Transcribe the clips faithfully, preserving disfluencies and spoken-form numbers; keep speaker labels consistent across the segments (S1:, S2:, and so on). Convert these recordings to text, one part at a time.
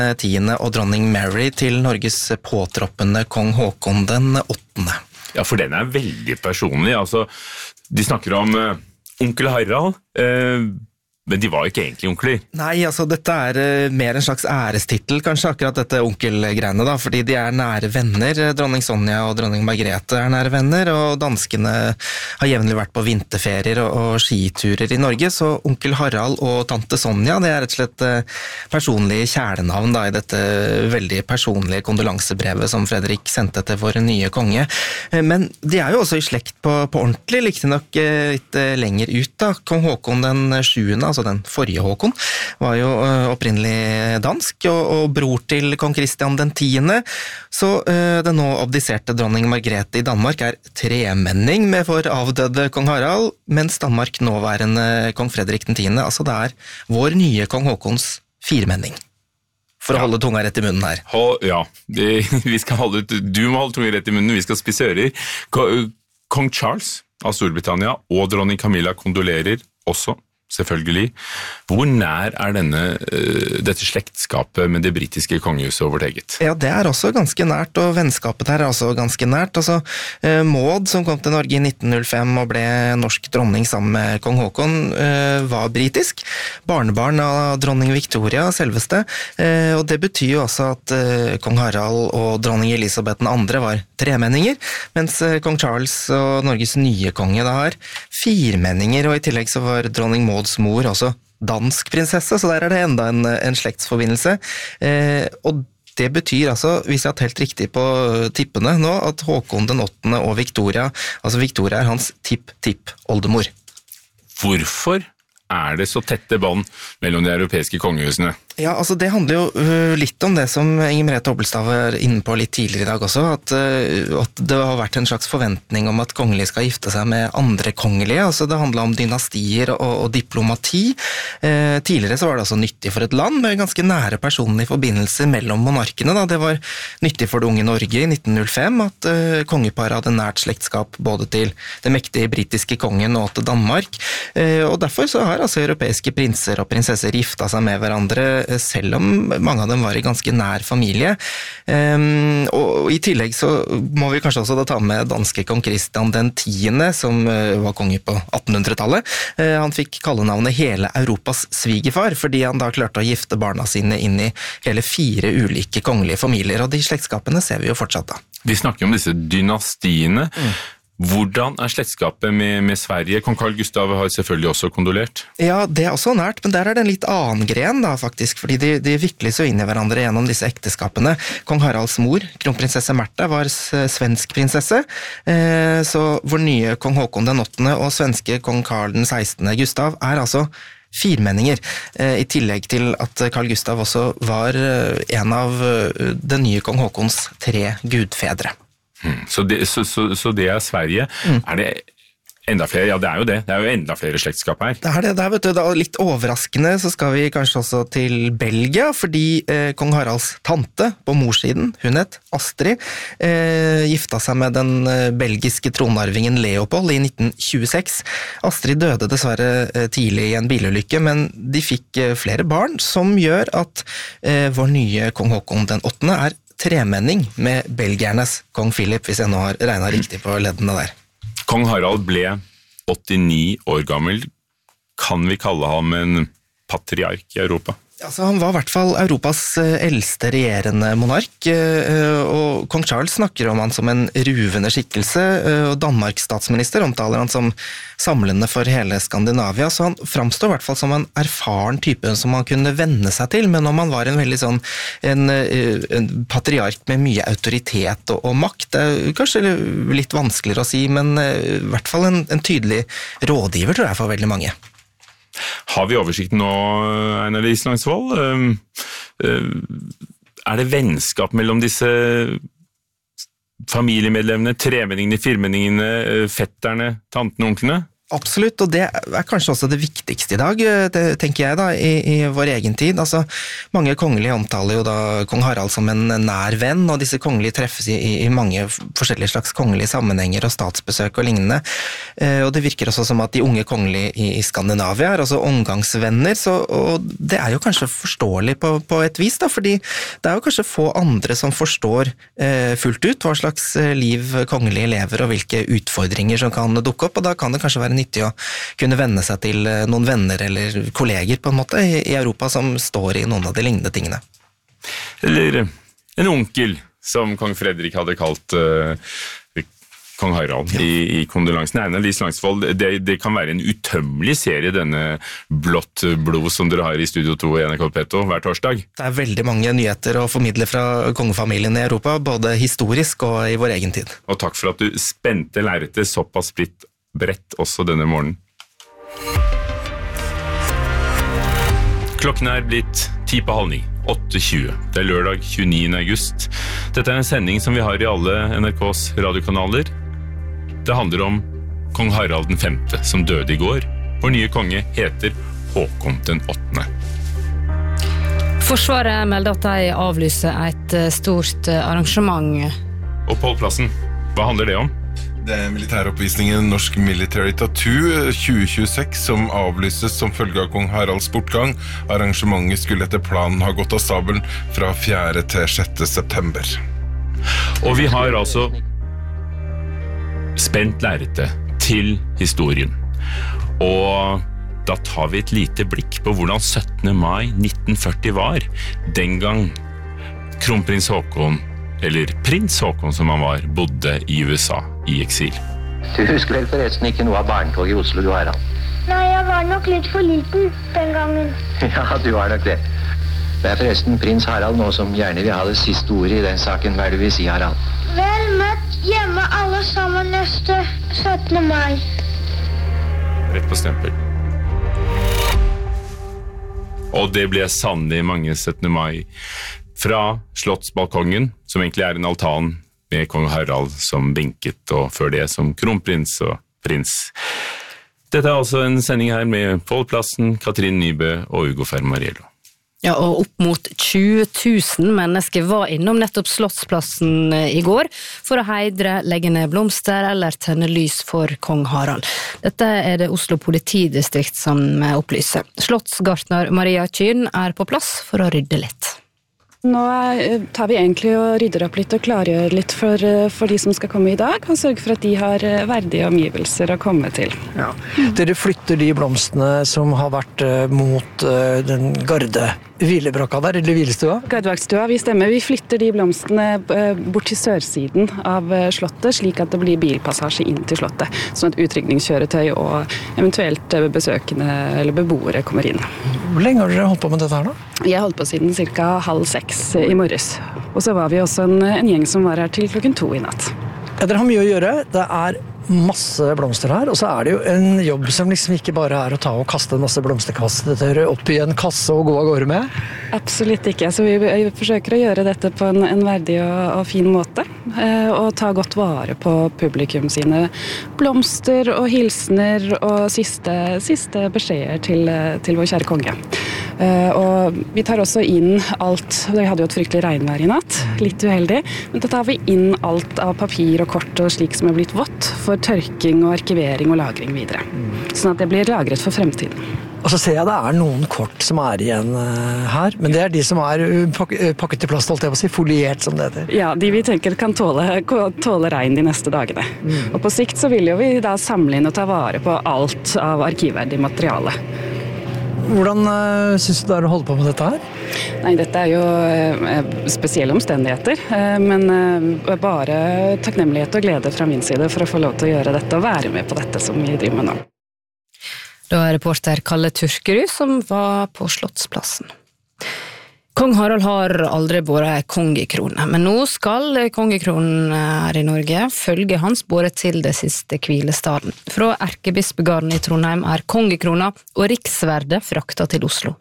S1: tiende og dronning Mary til Norges påtroppende kong Håkon den åttende.
S2: Ja, for den er veldig personlig. Altså, de snakker om uh, onkel Harald, uh, men de var ikke egentlig onkler.
S1: Nei, altså dette er uh, mer en slags ærestitel, kanskje akkurat dette onkelgreiene da, fordi de er nære venner. Dronning Sonja og dronning Margrethe er nære venner, og danskene har jevnlig vært på vinterferier og, og skiturer i Norge, så onkel Harald og tante Sonja, det er rett og slett uh, personlig kjælenavn da, i dette veldig personlige kondolansebrevet som Fredrik sendte til vår nye konge. Uh, men de er jo også i slekt på, på ordentlig, likte nok uh, litt uh, lenger ut da. Kong Håkon den sjuende, altså den forrige Håkon, var jo uh, opprinnelig dansk, og, og bror til kong Christian den tiende, så uh, den nå abdiserte dronning Margrethe i Danmark er tremenning med vår avdøde kong Harald, mens Danmark nåværende kong Fredrik den tiende, altså det er vår nye kong Håkons firmenning. For å ja. holde tunga rett i munnen her.
S2: Hold, ja, det, vi skal holde, du må holde tunga rett i munnen, vi skal spise ører. Kong Charles av Storbritannia og dronning Camilla kondolerer også, selvfølgelig. Hvor nær er denne, uh, dette slektskapet med det britiske kongehuset og vårt eget?
S1: Ja, det er også ganske nært, og vennskapet her er også ganske nært. Altså, uh, Maud, som kom til Norge i nitten null fem og ble norsk dronning sammen med kong Håkon, uh, var britisk. Barnebarn av dronning Victoria, selveste. Uh, og det betyr jo også at uh, kong Harald og dronning Elisabeth den andre var tremenninger, mens uh, kong Charles og Norges nye konge da har firmenninger, og i tillegg så var dronning Maud mor også dansk prinsesse, så der er det enda en, en slektsforbindelse. Eh, og det betyr altså, hvis jeg har telt riktig på tippene nå, at Håkon den åttende og Victoria, altså Victoria er hans tipp-tipp-oldemor.
S2: Hvorfor er det så tette bånd mellom de europeiske kongehusene?
S1: Ja, altså det handler jo uh, litt om det som Inger Merete Hobbelstad var inne på litt tidligere i dag også, at, uh, at det har vært en slags forventning om at kongelige skal gifte seg med andre kongelige, altså det handler om dynastier og, og diplomati. Uh, tidligere så var det altså nyttig for et land med ganske nære personlige forbindelser mellom monarkene. Da. Det var nyttig for det unge Norge i nitten null fem at uh, kongeparet hadde nært slektskap både til det mektige britiske kongen og til Danmark, uh, og derfor så har altså europeiske prinser og prinsesser gifta seg med hverandre selv om mange av dem var i ganske nær familie. Um, og i tillegg så må vi kanskje også da ta med danske kong Christian den tiende, som uh, var konge på attenhundretallet. Uh, han fikk kallenavnet hele Europas svigerfar, fordi han da klarte å gifte barna sine inn i hele fire ulike kongelige familier, og de slektskapene ser vi jo fortsatt da.
S2: Vi snakker om disse dynastiene. Mm. Hvordan er slektskapet med, med Sverige? Kong Carl Gustav har selvfølgelig også kondolert.
S1: Ja, det er også nært, men der er det en litt annen gren da, faktisk, fordi de, de vikles jo inn i hverandre gjennom disse ekteskapene. Kong Haralds mor, kronprinsesse Märtha, var svensk prinsesse, eh, så vår nye kong Håkon den åttende og svenske kong Carl den sekstende Gustav er altså firmenninger, eh, i tillegg til at Carl Gustav også var eh, en av eh, den nye kong Håkons tre gudfedre.
S2: Hmm. Så, det, så, så, så det er Sverige. Mm. Er det enda flere? Ja, det er jo det. Det er jo enda flere slektskap her.
S1: Det er det. Det er, vet du, det er litt overraskende, så skal vi kanskje også til Belgia, fordi eh, kong Haralds tante på morssiden, hun het Astrid, eh, gifta seg med den eh, belgiske tronarvingen Leopold i nitten tjueseks. Astrid døde dessverre eh, tidlig i en bilulykke, men de fikk eh, flere barn, som gjør at eh, vår nye kong Håkon den åttende er tremenning med belgiernes kong Philip, hvis jeg nå har regnet riktig på leddene der.
S2: Kong Harald ble åttini år gammel. Kan vi kalle ham en patriark i Europa?
S1: Altså, han var i hvert fall Europas eldste regjerende monark, og kong Charles snakker om han som en ruvende skikkelse, og Danmarks statsminister omtaler han som samlende for hele Skandinavia, så han framstår i hvert fall som en erfaren type som man kunne venne seg til, men om han var en veldig sånn, en, en patriark med mye autoritet og, og makt, det er kanskje litt vanskeligere å si, men i hvert fall en, en tydelig rådgiver, tror jeg, for veldig mange.
S2: Har vi oversikt nå, Einar Islangsvold? Er det vennskap mellom disse familiemedlemmene, tremenningene, firmenningene, fetterne, tantene, onklene?
S1: Absolutt, og det er kanskje også det viktigste i dag, det tenker jeg da, i, i vår egen tid. Altså, mange kongelige omtaler jo da kong Harald som en nær venn, og disse kongelige treffes i, i mange forskjellige slags kongelige sammenhenger og statsbesøk og lignende. Eh, og det virker også som at de unge kongelige i, i Skandinavia er også omgangsvenner, så, og det er jo kanskje forståelig på, på et vis da, fordi det er jo kanskje få andre som forstår eh, fullt ut hva slags liv kongelige lever og hvilke utfordringer som kan dukke opp, og da kan det kanskje være nyttig å kunne venne seg til noen venner eller kolleger på en måte i Europa som står i noen av de lignende tingene.
S2: Eller en onkel, som kong Fredrik hadde kalt uh, kong Harald ja. i, i kondolansen. Einar Lis Langsvold, det, det kan være en utømmelig serie, denne blått blod som dere har i Studio to i N R K P to hver torsdag.
S1: Det er veldig mange nyheter å formidle fra kongefamilien i Europa, både historisk og i vår egen tid.
S2: Og takk for at du spente lerretet såpass splitt bredt også denne morgenen. Klokken er blitt ti på halv ni, åtte tjue. Det er lørdag tjueniende august. Dette er en sending som vi har i alle N R K's radiokanaler. Det handler om kong Harald den femte, som døde i går. Vår nye konge heter Håkon den åttende.
S3: Forsvaret melder at de avlyser et stort arrangement.
S2: Og Pål Plassen, hva handler det om?
S4: Det er militæroppvisningen Norsk Military Tattoo tjue tjueseks som avlyses som følge av kong Haralds bortgang. Arrangementet skulle etter planen ha gått av stabelen fra fjerde til sjette september.
S2: Og vi har altså spent lerretet til historien. Og da tar vi et lite blikk på hvordan syttende mai nitten førti var. Den gang kronprins Håkon, eller prins Håkon som han var, bodde i U S A i eksil.
S5: Du husker vel forresten ikke noe av barnetoget i Oslo, du Harald?
S6: Nei, jeg var nok litt for liten den gangen.
S5: Ja, du var nok det. Det er forresten prins Harald nå som gjerne vil ha det siste ordet i den saken. Hva er det du vil si, Harald?
S6: Vel møtt hjemme alle sammen neste syttende mai.
S2: Rett på stempel. Og det ble sannelig mange syttende mai. Fra slottsbalkongen, som egentlig er en altan med kong Harald som vinket, og før det som kronprins og prins. Dette er altså en sending her med Pål Plassen, Katrin Nybø og Ugo Fermariello.
S3: Ja, og opp mot tjue tusen mennesker var innom nettopp Slottsplassen i går for å heidre, legge ned blomster eller tenne lys for kong Harald. Dette er det Oslo politidistrikt som opplyser. Slottsgartner Maria Kyn er på plass for å rydde litt.
S7: Nå tar vi egentlig og rydder opp litt og klargjør litt for, for de som skal komme i dag, og sørger for at de har verdige omgivelser å komme til.
S8: Ja. Dere flytter de blomstene som har vært mot den garde hvilebrakka der, eller hvilestua?
S7: Gardevaktsstua, vi stemmer. Vi flytter de blomstene bort til sørsiden av slottet, slik at det blir bilpassasje inn til slottet, sånn at utrykningskjøretøy og eventuelt besøkende eller beboere kommer inn.
S8: Hvor lenge har dere holdt på med dette her da?
S7: Vi har holdt på siden cirka halv seks i morges. Og så var vi også en, en gjeng som var her til klokken to i natt.
S8: Ja, dere har mye å gjøre. Det er masse blomster her, og så er det jo en jobb som liksom ikke bare er å ta og kaste en masse blomsterkasser opp i en kasse og gå av gårde med.
S7: Absolutt ikke, så vi forsøker å gjøre dette på en, en verdig og, og fin måte, eh, og ta godt vare på publikum sine blomster og hilsener og siste, siste beskjeder til, til vår kjære konge. Eh, og vi tar også inn alt, vi hadde jo et fryktelig regnvær i natt, litt uheldig, men da tar vi inn alt av papir og kort og slik som er blitt vått for tørking og arkivering og lagring videre. Sånn at det blir lagret for fremtiden.
S8: Og så ser jeg det er noen kort som er igjen her, men det er de som er pakket i plast, holdt jeg på å si, foliert som det heter.
S7: Ja, de vi tenker kan tåle, tåle regn de neste dagene. Mm. Og på sikt så vil jo vi da samle inn og ta vare på alt av arkivverdig materiale.
S8: Hvordan uh, synes du det er å holde på med dette her?
S7: Nei, dette er jo uh, spesielle omstendigheter, uh, men uh, bare takknemlighet og glede fra min side for å få lov til å gjøre dette og være med på dette som vi driver med nå.
S3: Da er reporter Kalle Turkerud som var på Slottsplassen. Kong Harald har aldri vært kongekrone, men nå skal kongekronen her i Norge følge hans både til det siste hvilestaden. Fra Erkebispegarden i Trondheim er kongekrona og riksverdet frakta til Oslo.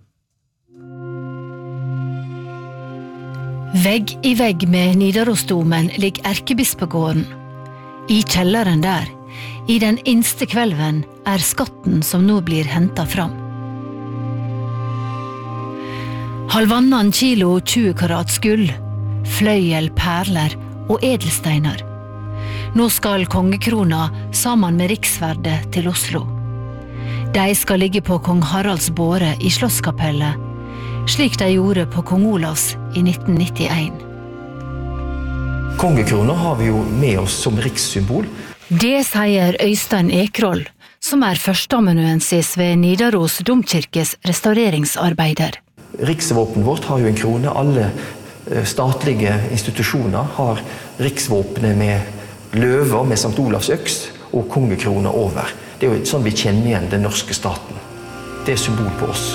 S9: Vegg i vegg med Nidarosdomen ligger Erkebispegården. I kjelleren der, I den innste kvelven er skatten som nå blir hentet fram. Halvannan kilo tjue karats gull, fløyel, perler og edelsteiner. Nå skal kongekrona sammen med riksverdet til Oslo. De skal ligge på kong Haralds båre i Slottskapellet, slik de gjorde på kong Olavs i nitten nittien.
S10: Kongekrona har vi jo med oss som rikssymbol.
S9: Det sier Øystein Ekroll, som er førsteamanuensis ved Nidaros domkirkes restaureringsarbeider.
S10: Riksvåpen vårt har jo en krone. Alle statlige institusjoner har riksvåpenet med løver med Sankt Olavs øks og kongekrona over. Det er jo sånn vi kjenner igjen den norske staten. Det er symbol på oss.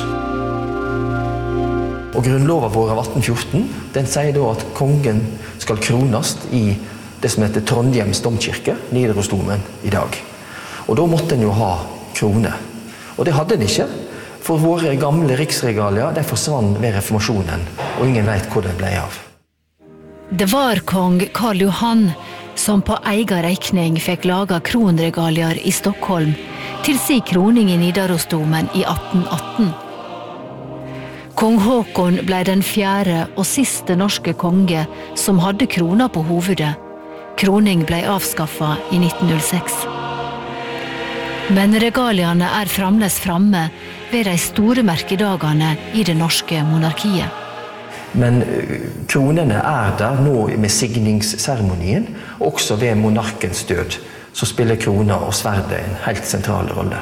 S10: Og grunnloven vår av atten fjorten, den sier da at kongen skal krones i det som heter Trondhjems domkirke, Nidarosdomen i dag. Og da måtte den jo ha krone. Og det hadde den ikke, for våre gamle riksregalier, de forsvann ved reformasjonen, og ingen vet hvor det ble av.
S9: Det var kong Karl Johan som på egen regning fikk laga kronregalier i Stockholm til si kroning i Nidarosdomen i atten atten. Kong Håkon ble den fjerde og siste norske konge som hadde krona på hovedet. Kroning ble avskaffet i nitten null seks. Men regaliene er fremdeles framme ved de store merkedagene i det norske monarkiet.
S10: Men kronene er der nå med signingsseremonien, også ved monarkens død, så spiller krona og sverdet en helt sentral rolle.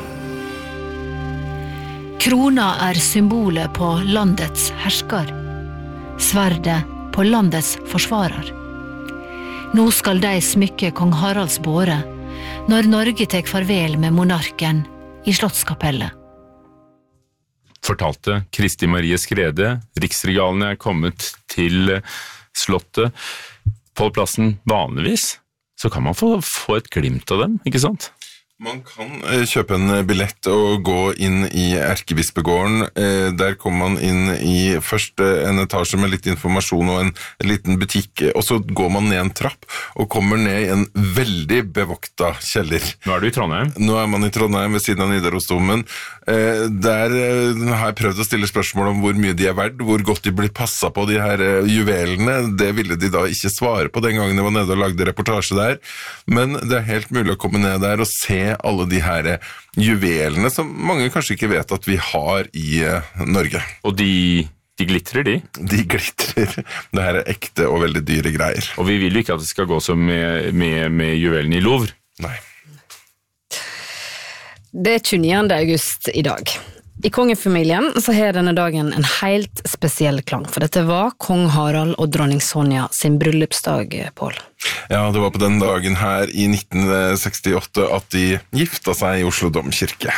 S9: Krona er symbolet på landets hersker, sverdet på landets forsvarer. Nå skal de smykke kong Haralds båre, når Norge tek farvel med monarken i Slottskapellet.
S2: Fortalte Kristi Marie Skrede, riksregalene er kommet til slottet. På plassen vanligvis, så kan man få, få et glimt av dem, ikke sant?
S4: Man kan kjøpe en billett og gå inn i Erkebispegården. Der kommer man inn i først en etasje med litt informasjon og en liten butikk, og så går man ned en trapp og kommer ned i en veldig bevokta kjeller.
S2: Nå er du i Trondheim?
S4: Nå er man i Trondheim ved siden av Nidarosdomen. Der har jeg prøvd å stille spørsmål om hvor mye de er verdt, hvor godt de blir passet på de her juvelene. Det ville de da ikke svare på den gangen de var nede og lagde reportasje der. Men det er helt mulig å komme ned der og se alle de her juvelene som mange kanskje ikke vet at vi har i Norge.
S2: Og de, de glitrer, de?
S4: De glitrer. Det her er ekte og veldig dyre greier.
S2: Og vi vil jo ikke at det skal gå som med, med, med juvelene i Louvre.
S4: Nei.
S3: Det er tjueniende august i dag. I kongefamilien så har denne dagen en helt spesiell klang, for dette var kong Harald og dronning Sonja sin bryllupsdag, Pål.
S4: Ja, det var på den dagen her i nitten sekstiåtte at de gifta seg i Oslo domkirke.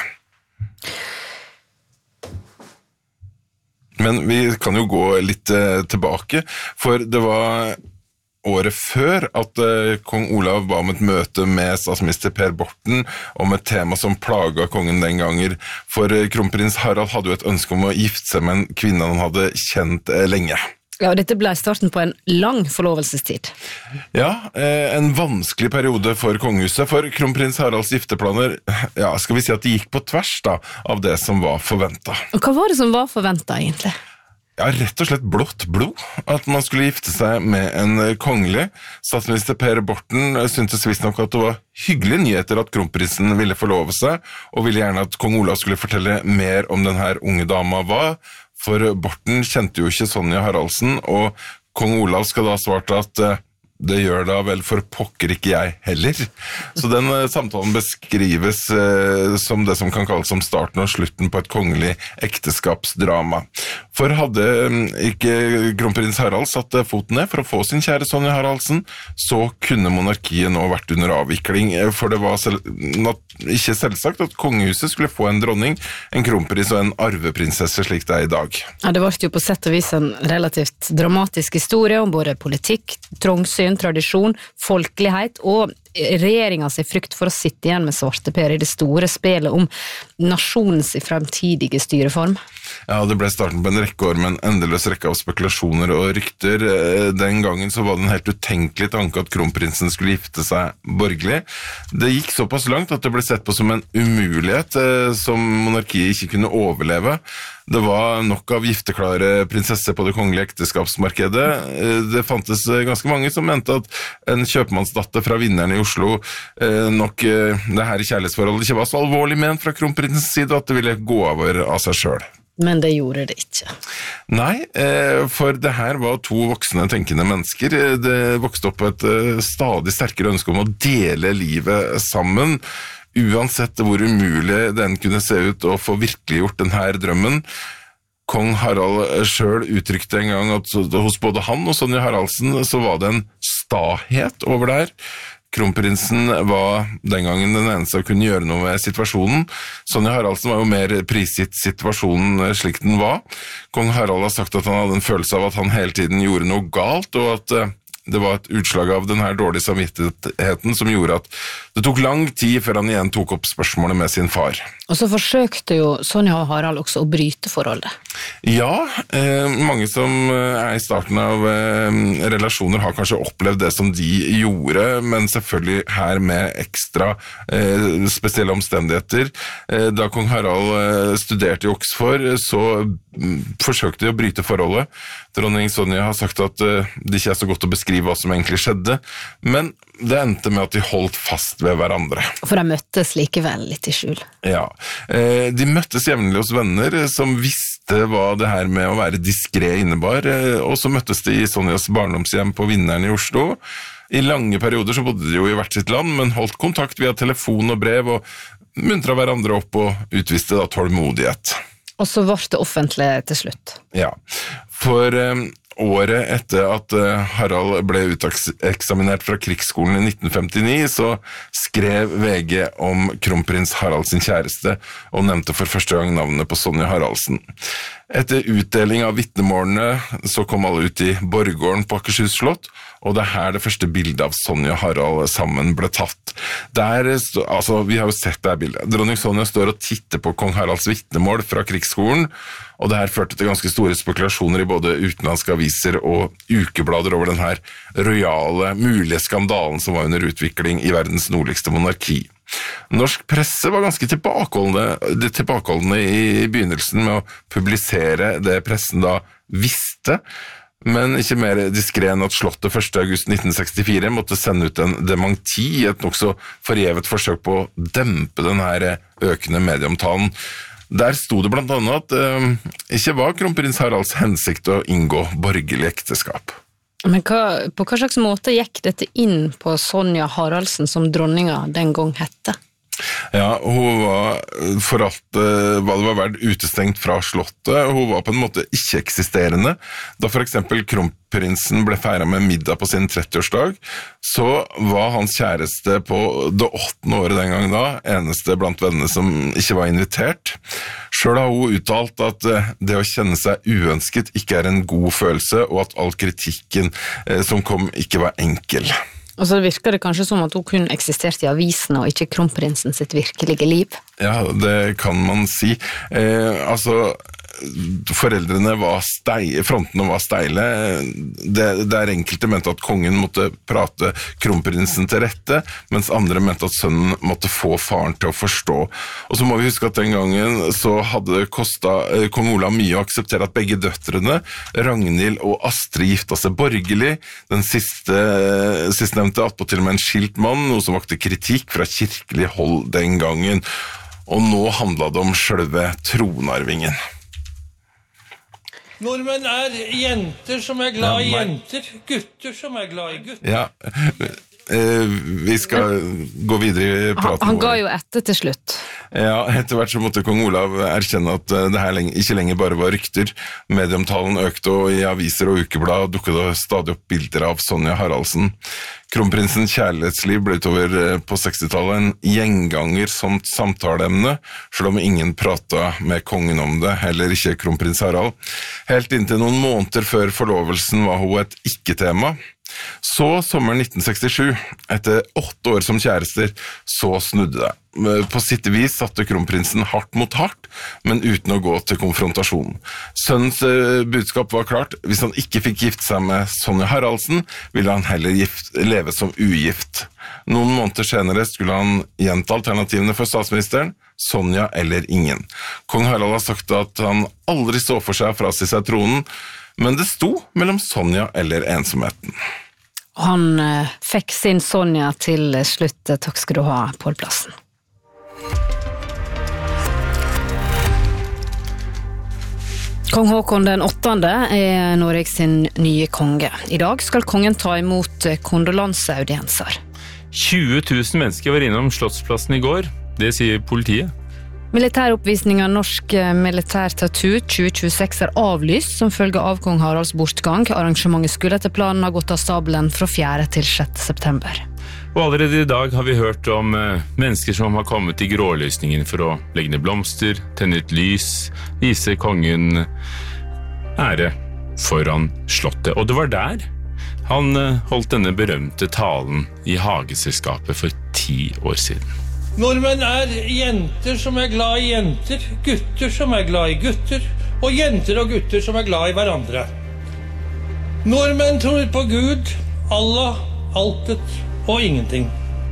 S4: Men vi kan jo gå litt tilbake, for det var året før at uh, kong Olav ba om et møte med statsminister Per Borten om et tema som plaget kongen den gangen. For uh, kronprins Harald hadde jo et ønske om å gifte seg med en kvinne han hadde kjent uh, lenge.
S3: Ja, og dette ble starten på en lang forlovelsestid.
S4: Ja, uh, en vanskelig periode for kongehuset, for kronprins Haralds gifteplaner, ja, skal vi si at de gikk på tvers da, av det som var forventet.
S3: Og hva var det som var forventet egentlig?
S4: Ja, rett og slett blått blod, at man skulle gifte seg med en kongelig. Statsminister Per Borten syntes visst nok at det var hyggelige nyheter at kronprinsen ville forlove seg, og ville gjerne at kong Olav skulle fortelle mer om den her unge dama var, for Borten kjente jo ikke Sonja Haraldsen, og kong Olav skal da svarte at det gjør da vel for pokker ikke jeg heller. Så den uh, samtalen beskrives uh, som det som kan kalles som starten og slutten på et kongelig ekteskapsdrama. For hadde um, ikke kronprins Harald satt uh, foten ned for å få sin kjære Sonja Haraldsen, så kunne monarkiet nå vært under avvikling, for det var selv, not, ikke selvsagt at kongehuset skulle få en dronning, en kronprins og en arveprinsesse slik det er i dag.
S3: Ja, det var jo på sett og vis en relativt dramatisk historie om både politikk, trangsyn, tradisjon, folkelighet og regjeringens frykt for å sitte igjen med svarteper i det store spelet om nasjonens fremtidige styreform?
S4: Ja, det ble starten på en rekke år med en endeløs rekke av spekulasjoner og rykter. Den gangen så var det en helt utenkelig tanke at kronprinsen skulle gifte seg borgerlig. Det gikk såpass langt at det ble sett på som en umulighet som monarkiet ikke kunne overleve. Det var nok av gifteklare prinsesser på det kongelige ekteskapsmarkedet. Det fantes ganske mange som mente at en kjøpmannsdatter fra vinneren i Oslo nok det her kjærlighetsforholdet ikke var så alvorlig ment fra kronprinsens side at det ville gå over av seg selv.
S3: Men det gjorde det ikke.
S4: Nei, for det her var to voksne tenkende mennesker. Det vokste opp på et stadig sterkere ønske om å dele livet sammen, uansett hvor umulig den kunne se ut å få virkeliggjort denne drømmen. Kong Harald selv uttrykte en gang at hos både han og Sonja Haraldsen så var det en stahet over der. Kronprinsen var den gangen den eneste som kunne gjøre noe med situasjonen. Sonja Haraldsen var jo mer prisgitt situasjonen slik den var. Kong Harald har sagt at han hadde en følelse av at han hele tiden gjorde noe galt, og at det var et utslag av den her dårlige samvittigheten som gjorde at det tok lang tid før han igjen tok opp spørsmålet med sin far.
S3: Og så forsøkte jo Sonja og Harald også å bryte forholdet.
S4: Ja, eh, mange som er i starten av eh, relasjoner har kanskje opplevd det som de gjorde, men selvfølgelig her med ekstra eh, spesielle omstendigheter. Eh, da kong Harald eh, studerte i Oxford, så mm, forsøkte de å bryte forholdet. Dronning Sonja har sagt at eh, det ikke er så godt å beskrive hva som egentlig skjedde, men det endte med at de holdt fast ved hverandre.
S3: For de møttes likevel litt i skjul.
S4: Ja, eh, de møttes jevnlig hos venner som visste hva det her med å være diskret innebar, eh, og så møttes de i Sonjas barndomshjem på Vinneren i Oslo. I lange perioder så bodde de jo i hvert sitt land, men holdt kontakt via telefon og brev, og muntret hverandre opp og utviste da tålmodighet.
S3: Og så ble det offentlig til slutt.
S4: Ja, for eh, året etter at Harald ble uteksaminert fra krigsskolen i nitten femtini, så skrev V G om kronprins Harald sin kjæreste, og nevnte for første gang navnet på Sonja Haraldsen. Etter utdeling av vitnemålene så kom alle ut i borggården på Akershus slott, og det er her det første bildet av Sonja og Harald sammen ble tatt. Der, altså, vi har jo sett det her bildet. Dronning Sonja står og titter på kong Haralds vitnemål fra krigsskolen, og det her førte til ganske store spekulasjoner i både utenlandske aviser og ukeblader over den her royale, mulige skandalen som var under utvikling i verdens nordligste monarki. Norsk presse var ganske tilbakeholdende, tilbakeholdende i begynnelsen med å publisere det pressen da visste, men ikke mer diskret enn at slottet første august nitten sekstifire måtte sende ut en dementi, et nok så forgjevet forsøk på å dempe den her økende medieomtalen. Der sto det blant annet at det eh, ikke var kronprins Haralds hensikt å inngå borgerlig ekteskap.
S3: Men hva, på hva slags måte gikk dette inn på Sonja Haraldsen som dronninga den gang hette?
S4: Ja, hun var for alt uh, hva det var verdt utestengt fra slottet. Hun var på en måte ikke-eksisterende. Da for eksempel kronprinsen ble feiret med middag på sin trettiårsdag, så var hans kjæreste på det åttende året den gang da, eneste blant vennene som ikke var invitert. Selv har hun uttalt at uh, det å kjenne seg uønsket ikke er en god følelse, og at all kritikken uh, som kom ikke var enkel.
S3: Og så virker det kanskje som at hun kun eksisterte i avisen og ikke kronprinsen sitt virkelige liv.
S4: Ja, det kan man si. Eh, altså, foreldrene var steile, frontene var steile. Det, det er enkelte mente at kongen måtte prate kronprinsen til rette, mens andre mente at sønnen måtte få faren til å forstå. Og så må vi huske at den gangen så hadde det kostet eh, kong Olav mye å akseptere at begge døtrene, Ragnhild og Astrid, gifta seg borgerlig. Den siste, sistnevnte attpåtil med en skilt mann, noe som vakte kritikk fra kirkelig hold den gangen. Og nå handlet det om selve tronarvingen.
S11: Nordmenn er jenter som er glad i jenter, gutter som er glad i gutter.
S4: Ja, eh, vi skal gå videre i praten.
S3: Han, han ga jo etter til slutt.
S4: Ja, etter hvert så måtte kong Olav erkjenne at det her ikke lenger bare var rykter. Medieomtalen økte, og i aviser og ukeblad dukket det stadig opp bilder av Sonja Haraldsen. Kronprinsens kjærlighetsliv ble utover på sekstitallet en gjenganger som samtaleemne, selv om ingen pratet med kongen om det, heller ikke kronprins Harald. Helt inntil noen måneder før forlovelsen var hun et ikke-tema. Så sommeren nitten sekstisju, etter åtte år som kjærester, så snudde det. På sitt vis satte kronprinsen hardt mot hardt, men uten å gå til konfrontasjon. Sønnens budskap var klart: hvis han ikke fikk gifte seg med Sonja Haraldsen, ville han heller gift, leve som ugift. Noen måneder senere skulle han gjenta alternativene for statsministeren: Sonja eller ingen. Kong Harald har sagt at han aldri så for seg å frasi seg tronen, men det sto mellom Sonja eller ensomheten.
S3: Han eh, fikk sin Sonja til slutt. Takk skal du ha, Pål Plassen. Kong Håkon den åttende er Norges sin nye konge. I dag skal kongen ta imot kondolanseaudienser.
S2: tjue tusen mennesker var innom Slottsplassen i går, det sier politiet.
S3: Militæroppvisningen Norsk Militærtattoo tjue tjueseks er avlyst som følge av kong Haralds bortgang. Arrangementet skulle etter planen ha gått av stabelen fra fjerde til sjette september.
S2: Og allerede i dag har vi hørt om eh, mennesker som har kommet i grålysningen for å legge ned blomster, tenne ut lys, vise kongen ære foran slottet. Og det var der han eh, holdt denne berømte talen i Hageselskapet for ti år siden.
S11: Nordmenn er jenter som er glad i jenter, gutter som er glad i gutter, og jenter og gutter som er glad i hverandre. Nordmenn tror på Gud, Allah, altet og ingenting.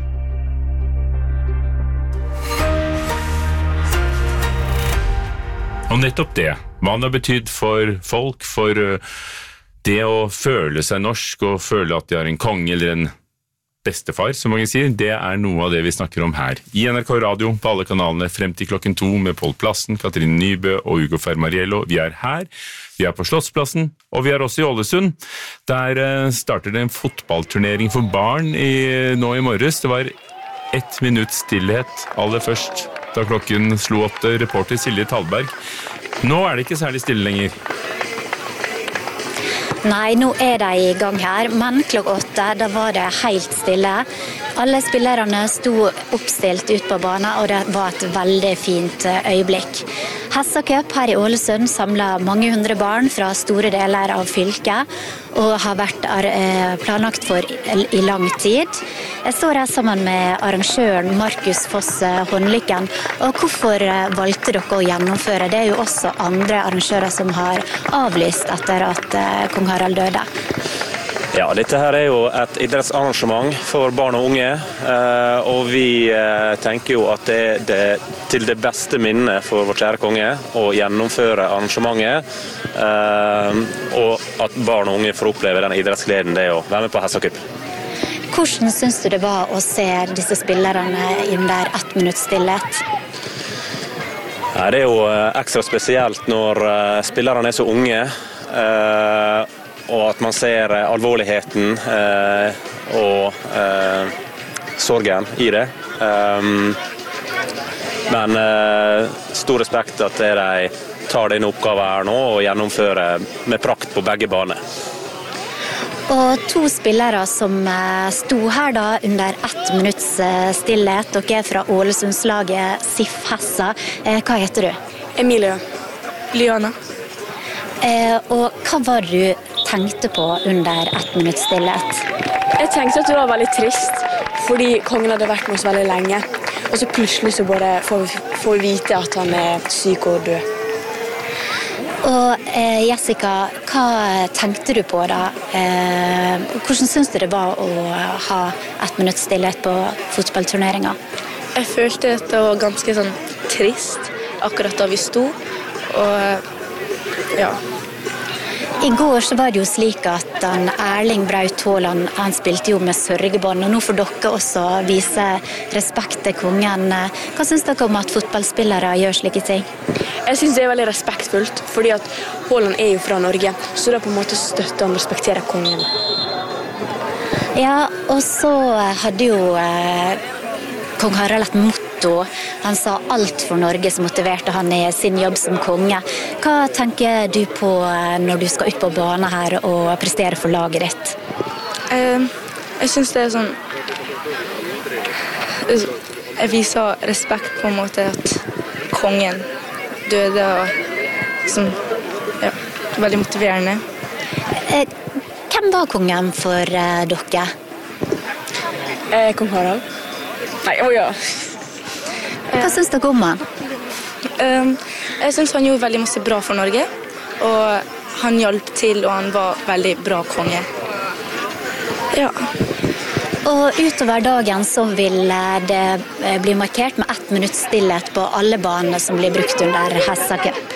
S2: Og nettopp det, hva det har betydd for folk, for det å føle seg norsk og føle at de har en konge eller en bestefar, som mange sier, det er noe av det vi snakker om her. I N R K Radio, på alle kanalene, frem til klokken to med Pål Plassen, Katrine Nybø og Ugo Fermariello. Vi er her, vi er på Slottsplassen, og vi er også i Ålesund. Der starter det en fotballturnering for barn i, nå i morges. Det var ett minutt stillhet aller først, da klokken slo åtte. Reporter Silje Talberg. Nå er det ikke særlig stille lenger.
S12: Nei, nå er de i gang her, men klokka åtte, da var det helt stille. Alle spillerne sto oppstilt ut på banen, og det var et veldig fint øyeblikk. Hessa Cup her i Ålesund samlet mange hundre barn fra store deler av fylket, og har vært planlagt for i lang tid. Jeg står her sammen med arrangøren Markus Foss Håndlykken, og hvorfor valgte dere å gjennomføre? Det er jo også andre arrangører som har avlyst etter at kong Harald døde.
S13: Ja, dette her er jo et idrettsarrangement for barn og unge, og vi tenker jo at det er det, til det beste minnet for vår kjære konge å gjennomføre arrangementet, og at barn og unge får oppleve den idrettsgleden det er å være med på Hessa Cup.
S12: Hvordan synes du det var å se disse spillerne under ett minutts stillhet?
S13: Ja, det er jo ekstra spesielt når spillerne er så unge, og at man ser alvorligheten eh, og eh, sorgen i det. Um, men eh, stor respekt at de tar denne oppgaven her nå og gjennomfører med prakt på begge baner.
S12: Og to spillere som sto her da under ett minutts stillhet. Dere er fra Ålesundslaget S I F Hessa. Hva heter du?
S14: Emilie. Liana.
S12: Eh, og hva var det du tenkte på under ett minutts stillhet?
S14: Jeg tenkte at det var veldig trist, fordi kongen hadde vært med oss veldig lenge. Og så plutselig så bare får vi, får vi vite at han er syk og død.
S12: Og eh, Jessica, hva tenkte du på da? Eh, hvordan synes du det var å ha ett minutts stillhet på fotballturneringen?
S14: Jeg følte at det var ganske sånn trist akkurat da vi sto, og ja.
S12: I går så var det jo slik at han Erling Braut Haaland, han spilte jo med sørgebånd, og nå får dere også vise respekt til kongen. Hva synes dere om at fotballspillere gjør slike ting?
S14: Jeg synes det er veldig respektfullt, fordi at Haaland er jo fra Norge, så da på en måte støtter han respekterer kongen.
S12: Ja, og så hadde jo eh, kong Harald et motto. Han sa alt for Norge som motiverte han i sin jobb som konge. Hva tenker du på når du skal ut på banen her og prestere for laget ditt?
S14: Eh, jeg synes det er sånn... Jeg viser respekt på en måte at kongen døde, og som, ja, veldig motiverende.
S12: Eh, Hvem var kongen for uh, dere?
S14: Eh, Kong Harald. Nei, å ja.
S12: Hva synes dere om han?
S14: Um, jeg synes han gjorde veldig masse bra for Norge, og han hjalp til, og han var veldig bra konge. Ja.
S12: Og utover dagen så vil det bli markert med ett minutt stillhet på alle banene som blir brukt under Hessa Cup.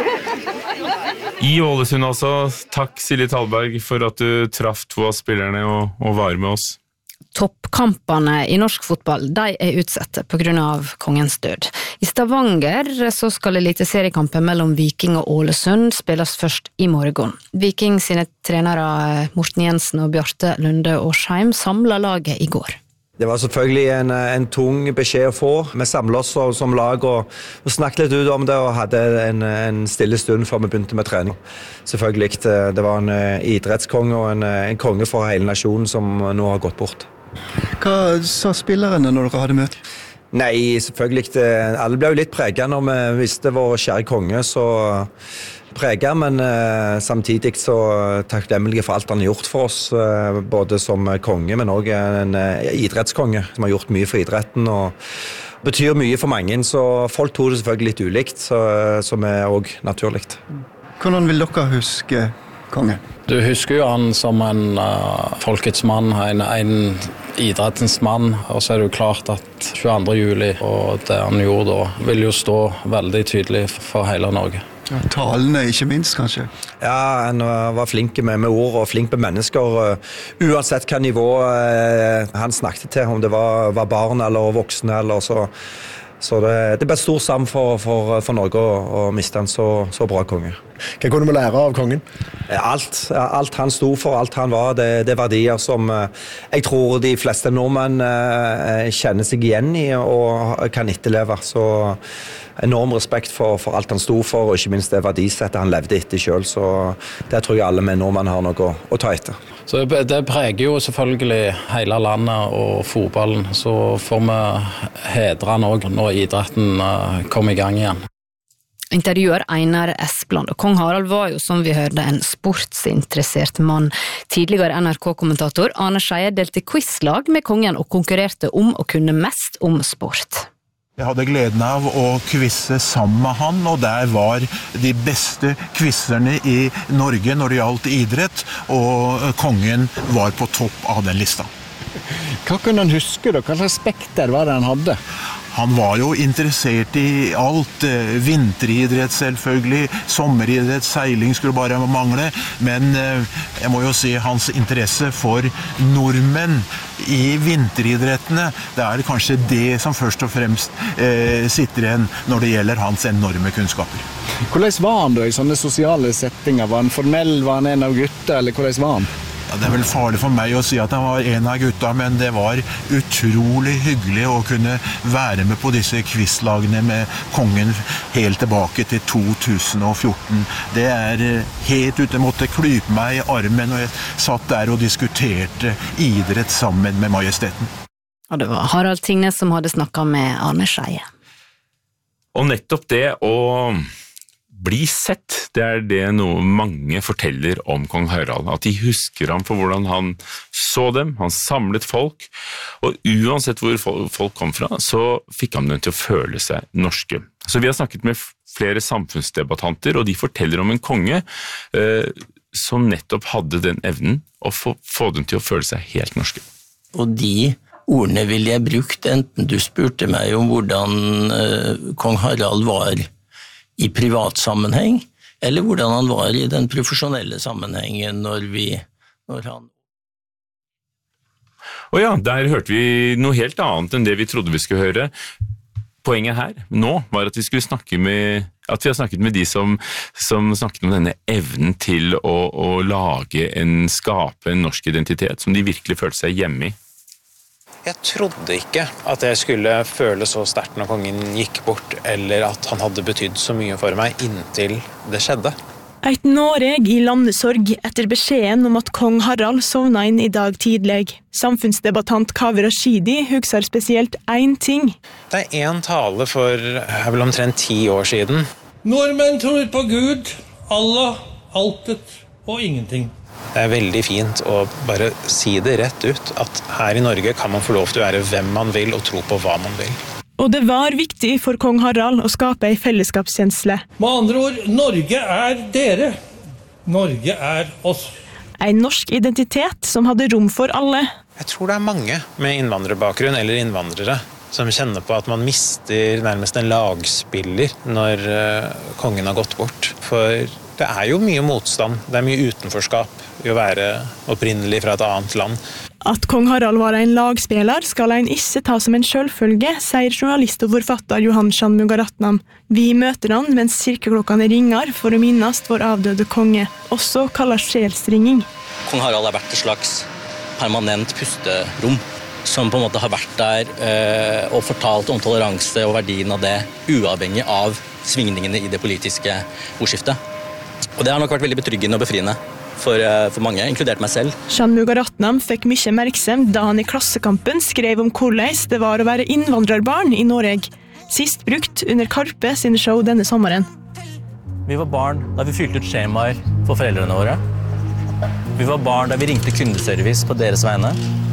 S2: I Ålesund altså, takk Silje Talberg for at du traff to av spillerne og, og var med oss.
S3: Toppkampene i norsk fotball, de er utsatte på grunn av kongens død. I Stavanger så skal eliteseriekampen mellom Viking og Ålesund spilles først i morgen. Viking sine trenere Morten Jensen og Bjarte Lunde Årsheim samlet laget i går.
S15: Det var selvfølgelig en, en tung beskjed å få. Vi samlet oss som lag og, og snakket litt ut om det og hadde en, en stille stund før vi begynte med trening. Selvfølgelig, det var en idrettskonge og en, en konge for hele nasjonen som nå har gått bort.
S16: Hva sa spillerne når dere hadde møte?
S15: Nei, selvfølgelig. Det, alle ble jo litt preget når vi visste vår kjære konge, så preget, men eh, samtidig så takknemlige for alt han har gjort for oss, eh, både som konge, men også en eh, idrettskonge som har gjort mye for idretten og betyr mye for mange, så folk tror det selvfølgelig litt ulikt, så, som er også naturlig.
S16: Hvordan vil dere huske konge?
S17: Du husker jo han som en uh, folkets mann, en, en idrettens mann, og så er det jo klart at tjueandre juli og det han gjorde da vil jo stå veldig tydelig for hele Norge.
S16: Ja, talene ikke minst kanskje?
S15: Ja, han var flink med, med ord og flink med mennesker, uh, uansett hva nivå uh, han snakket til, om det var, var barn eller voksne eller så. Så det, det ble stor sam for, for, for Norge å, å miste en så, så bra konge.
S16: Hva kunne vi lære av kongen?
S15: Alt, alt han stod for, alt han var, det, det er verdier som jeg tror de fleste nordmenn eh, kjenner seg igjen i og kan etterleve. Så enorm respekt for, for alt han stod for, og ikke minst det verdisettet han levde etter selv. Så det tror jeg alle med nordmenn har noe å, å ta etter.
S17: Så det preger jo selvfølgelig hele landet og fotballen, så får vi hedre han også når idretten kommer i gang igjen.
S3: Intervjuer Einar Espland, og kong Harald var jo, som vi hørte, en sportsinteressert mann. Tidligere N R K-kommentator Arne Scheie delte quizlag med kongen og konkurrerte om å kunne mest om sport.
S18: Jeg hadde gleden av å quizze sammen med han, og der var de beste quizzerne i Norge når det gjaldt idrett, og kongen var på topp av den lista.
S16: Hva kunne han huske da? Hva slags spekter var det han hadde?
S18: Han var jo interessert i alt, vinteridrett selvfølgelig, sommeridrett, seiling skulle bare mangle, men jeg må jo si hans interesse for nordmenn i vinteridrettene, det er kanskje det som først og fremst eh, sitter igjen når det gjelder hans enorme kunnskaper.
S16: Hvordan var han da i sånne sosiale settinger? Var han formell, var han en av gutta, eller hvordan var han?
S18: Ja, det er vel farlig for meg å si at han var en av gutta, men det var utrolig hyggelig å kunne være med på disse quizlagene med kongen helt tilbake til to tusen og fjorten. Det er helt ute, måtte klype meg i armen, og jeg satt der og diskuterte idrett sammen med majesteten.
S3: Og det var Harald Tingnes som hadde snakket med Arne Scheie.
S2: Og nettopp det å bli sett, det er det noe mange forteller om kong Harald, at de husker ham for hvordan han så dem, han samlet folk, og uansett hvor folk kom fra, så fikk han dem til å føle seg norske. Så vi har snakket med flere samfunnsdebattanter, og de forteller om en konge eh, som nettopp hadde den evnen å få, få dem til å føle seg helt norske.
S19: Og de ordene ville jeg brukt, enten du spurte meg om hvordan eh, kong Harald var i privat sammenheng, eller hvordan han var i den profesjonelle sammenhengen når vi, når han...
S2: Og ja, der hørte vi noe helt annet enn det vi trodde vi skulle høre. Poenget her nå var at vi skulle snakke med, at vi har snakket med de som, som snakket om denne evnen til å, å lage en, skape en norsk identitet, som de virkelig følte seg hjemme i.
S20: Jeg trodde ikke at jeg skulle føle så sterkt når kongen gikk bort, eller at han hadde betydd så mye for meg inntil det skjedde.
S21: Et Noreg i landesorg etter beskjeden om at kong Harald sovna inn i dag tidlig. Samfunnsdebattant Kaveh Rashidi husker spesielt én ting.
S20: Det er en tale for er vel omtrent ti år siden.
S11: Nordmenn tror på Gud, Allah, altet og ingenting.
S20: Det er veldig fint å bare si det rett ut, at her i Norge kan man få lov til å være hvem man vil og tro på hva man vil.
S21: Og det var viktig for kong Harald å skape en fellesskapskjensle.
S11: Med andre ord, Norge er dere. Norge er oss.
S21: En norsk identitet som hadde rom for alle.
S20: Jeg tror det er mange med innvandrerbakgrunn eller innvandrere som kjenner på at man mister nærmest en lagspiller når uh, kongen har gått bort. For det er jo mye motstand, det er mye utenforskap i å være opprinnelig fra et annet land.
S21: At kong Harald var en lagspiller skal en ikke ta som en selvfølge, sier journalist og forfatter Johan Shanmugaratnam. Vi møter han mens kirkeklokkene ringer for å minnes vår avdøde konge, også kallet sjelsringing.
S1: Kong Harald har vært et slags permanent pusterom, som på en måte har vært der øh, og fortalt om toleranse og verdien av det, uavhengig av svingningene i det politiske ordskiftet. Og det har nok vært veldig betryggende og befriende for, øh, for mange, inkludert meg selv.
S21: Shanmugaratnam fikk mye oppmerksomhet da han i Klassekampen skrev om hvordan det var å være innvandrerbarn i Norge, sist brukt under Karpe sine show denne sommeren.
S1: Vi var barn da vi fylte ut skjemaer for foreldrene våre. Vi var barn da vi ringte kundeservice på deres vegne.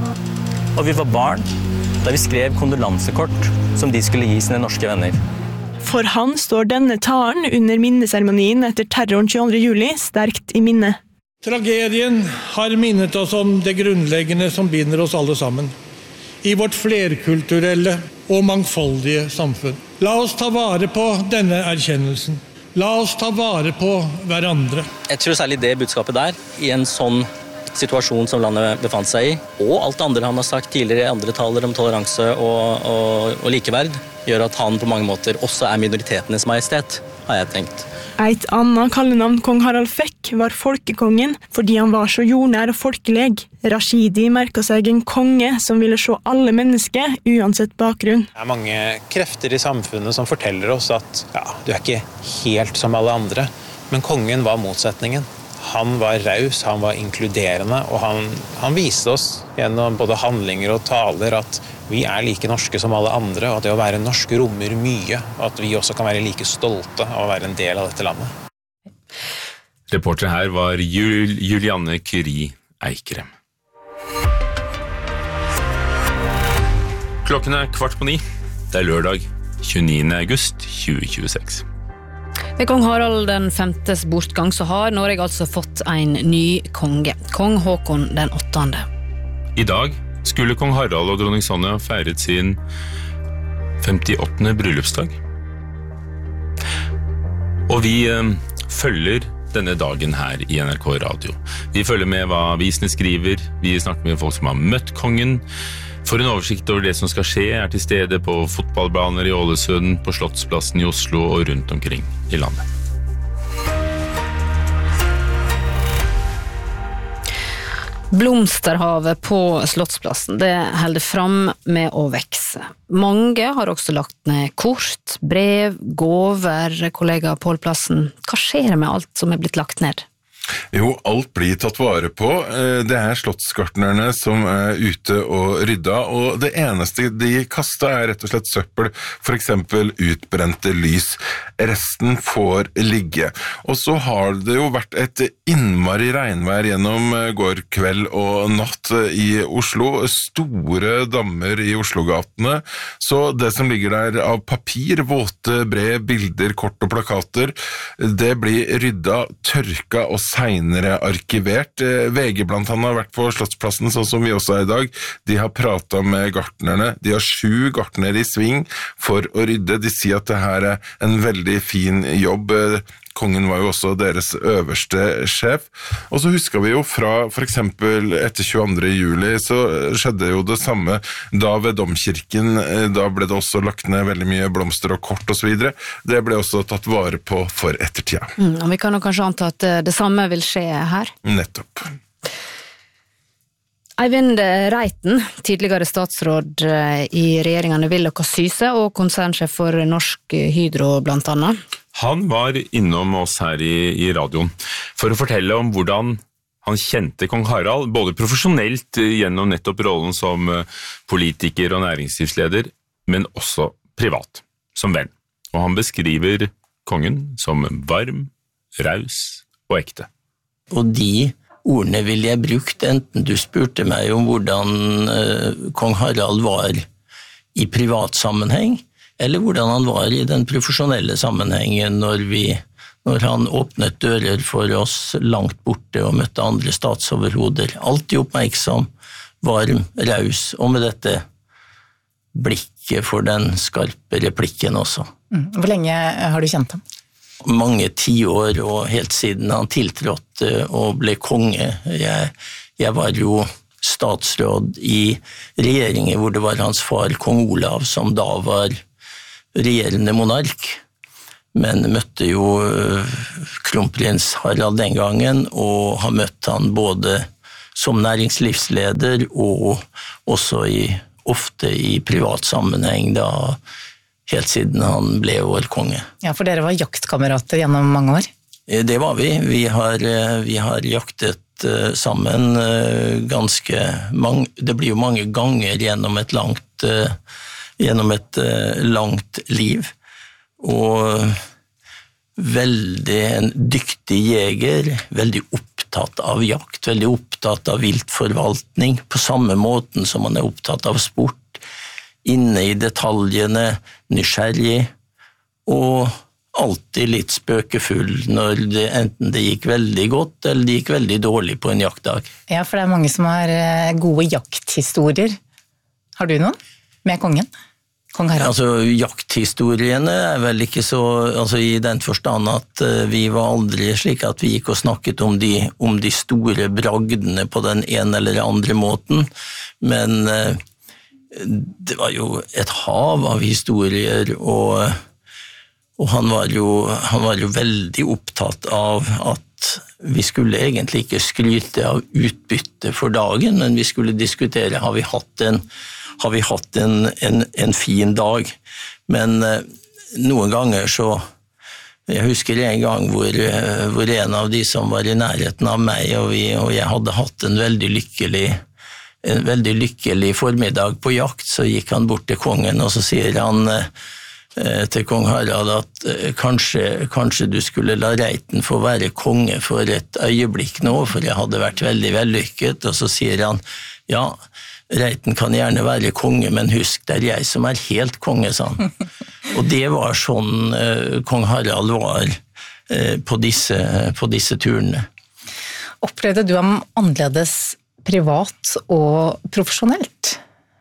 S1: Og vi var barn da vi skrev kondolansekort som de skulle gi sine norske venner.
S21: For han står denne talen under minneseremonien etter terroren tjueandre juli sterkt i minne.
S11: Tragedien har minnet oss om det grunnleggende som binder oss alle sammen. I vårt flerkulturelle og mangfoldige samfunn. La oss ta vare på denne erkjennelsen. La oss ta vare på hverandre.
S1: Jeg tror særlig det budskapet der, i en sånn situasjon som landet befant seg i, og alt det andre han har sagt tidligere i andre taler om toleranse og, og, og likeverd, gjør at han på mange måter også er minoritetenes majestet, har jeg tenkt.
S21: Et annet kallenavn kong Harald fikk var folkekongen, fordi han var så jordnær og folkeleg. Rashidi merket seg en konge som ville se alle mennesker, uansett bakgrunn.
S20: Det er mange krefter i samfunnet som forteller oss at ja, du er ikke helt som alle andre, men kongen var motsetningen. Han var raus, han var inkluderende, og han, han viste oss gjennom både handlinger og taler at vi er like norske som alle andre, og at det å være norsk rommer mye, og at vi også kan være like stolte av å være en del av dette landet.
S2: Reporter her var Jul Julianne Curie Eikrem. Klokken er kvart på ni. Det er lørdag, tjueniende august tjue tjueseks.
S3: Ved kong Harald den femtes bortgang så har Norge altså fått en ny konge, kong Håkon den åttende.
S2: I dag skulle kong Harald og dronning Sonja feiret sin femtiåttende bryllupsdag. Og vi eh, følger denne dagen her i N R K Radio. Vi følger med hva avisene skriver, vi snakker med folk som har møtt kongen. For en oversikt over det som skal skje er til stede på fotballbaner i Ålesund, på Slottsplassen i Oslo og rundt omkring i landet.
S3: Blomsterhavet på Slottsplassen, det holder fram med å vekse. Mange har også lagt ned kort, brev, gåver, kollega Pål Plassen. Hva skjer med alt som er blitt lagt ned?
S4: Jo, alt blir tatt vare på. Det er slottsgartnerne som er ute og rydda, og det eneste de kastet er rett og slett søppel, for eksempel utbrente lys. Resten får ligge. Og så har det jo vært et innmari regnvær gjennom går kveld og natt i Oslo. Store dammer i Oslogatene, så det som ligger der av papir, våte brev, bilder, kort og plakater, det blir rydda, tørka og senere arkivert. V G blant annet har vært på Slottsplassen, sånn som vi også er i dag. De har pratet med gartnerne. De har sju gartnere i sving for å rydde. De sier at det her er en veldig fin jobb. Kongen var jo også deres øverste sjef. Og så husker vi jo fra, for eksempel etter tjueandre juli, så skjedde jo det samme da ved Domkirken. Da ble det også lagt ned veldig mye blomster og kort og så videre. Det ble også tatt vare på for ettertida.
S3: Mm, og vi kan jo kanskje anta at det samme vil skje her.
S4: Nettopp.
S3: Eivind Reiten, tidligere statsråd i regjeringene Willoch og Syse og konsernsjef for Norsk Hydro blant annet.
S2: Han var innom oss her i, i radioen for å fortelle om hvordan han kjente kong Harald, både profesjonelt gjennom nettopp rollen som politiker og næringslivsleder, men også privat, som venn. Og han beskriver kongen som varm, raus og ekte.
S19: Og de ordene ville jeg brukt, enten du spurte meg om hvordan eh, kong Harald var i privat sammenheng, eller hvordan han var i den profesjonelle sammenhengen når, vi, når han åpnet dører for oss langt borte og møtte andre statsoverhoder. Alltid oppmerksom, varm, raus, og med dette blikket for den skarpe replikken også.
S5: Hvor lenge har du kjent ham?
S19: Mange tiår, og helt siden han tiltrådte og ble konge. Jeg, jeg var jo statsråd i regjeringen hvor det var hans far, kong Olav, som da var regjerende monark, men møtte jo kronprins Harald den gangen, og har møtt han både som næringslivsleder og også i, ofte i privat sammenheng, da helt siden han ble vår konge.
S5: Ja, for dere var jaktkamerater gjennom mange år?
S19: Det var vi. Vi har, vi har jaktet sammen ganske mange, det blir jo mange ganger gjennom et langt, gjennom et langt liv, og veldig en dyktig jeger, veldig opptatt av jakt, veldig opptatt av viltforvaltning, på samme måten som man er opptatt av sport, inne i detaljene, nysgjerrig, og alltid litt spøkefull når det, enten det gikk veldig godt, eller det gikk veldig dårlig på en jaktdag.
S5: Ja, for det er mange som har gode jakthistorier. Har du noen med kongen? Kong Harald?
S19: Altså, jakthistoriene er vel ikke så, altså i den forstand at vi var aldri slik at vi gikk og snakket om de, om de store bragdene på den ene eller andre måten, men det var jo et hav av historier, og, og han, var jo, han var jo veldig opptatt av at vi skulle egentlig ikke skryte av utbytte for dagen, men vi skulle diskutere, har vi hatt en har vi hatt en, en, en fin dag, men eh, noen ganger så, jeg husker en gang hvor, hvor en av de som var i nærheten av meg, og, vi, og jeg hadde hatt en veldig lykkelig, en veldig lykkelig formiddag på jakt, så gikk han bort til kongen, og så sier han eh, til kong Harald at eh, kanskje, kanskje du skulle la Reiten få være konge for et øyeblikk nå, for jeg hadde vært veldig vellykket, og så sier han, ja, Reiten kan gjerne være konge, men husk, det er jeg som er helt konge, sa han. Og det var sånn eh, kong Harald var eh, på, disse, på disse turene.
S5: Opplevde du ham annerledes privat og profesjonelt?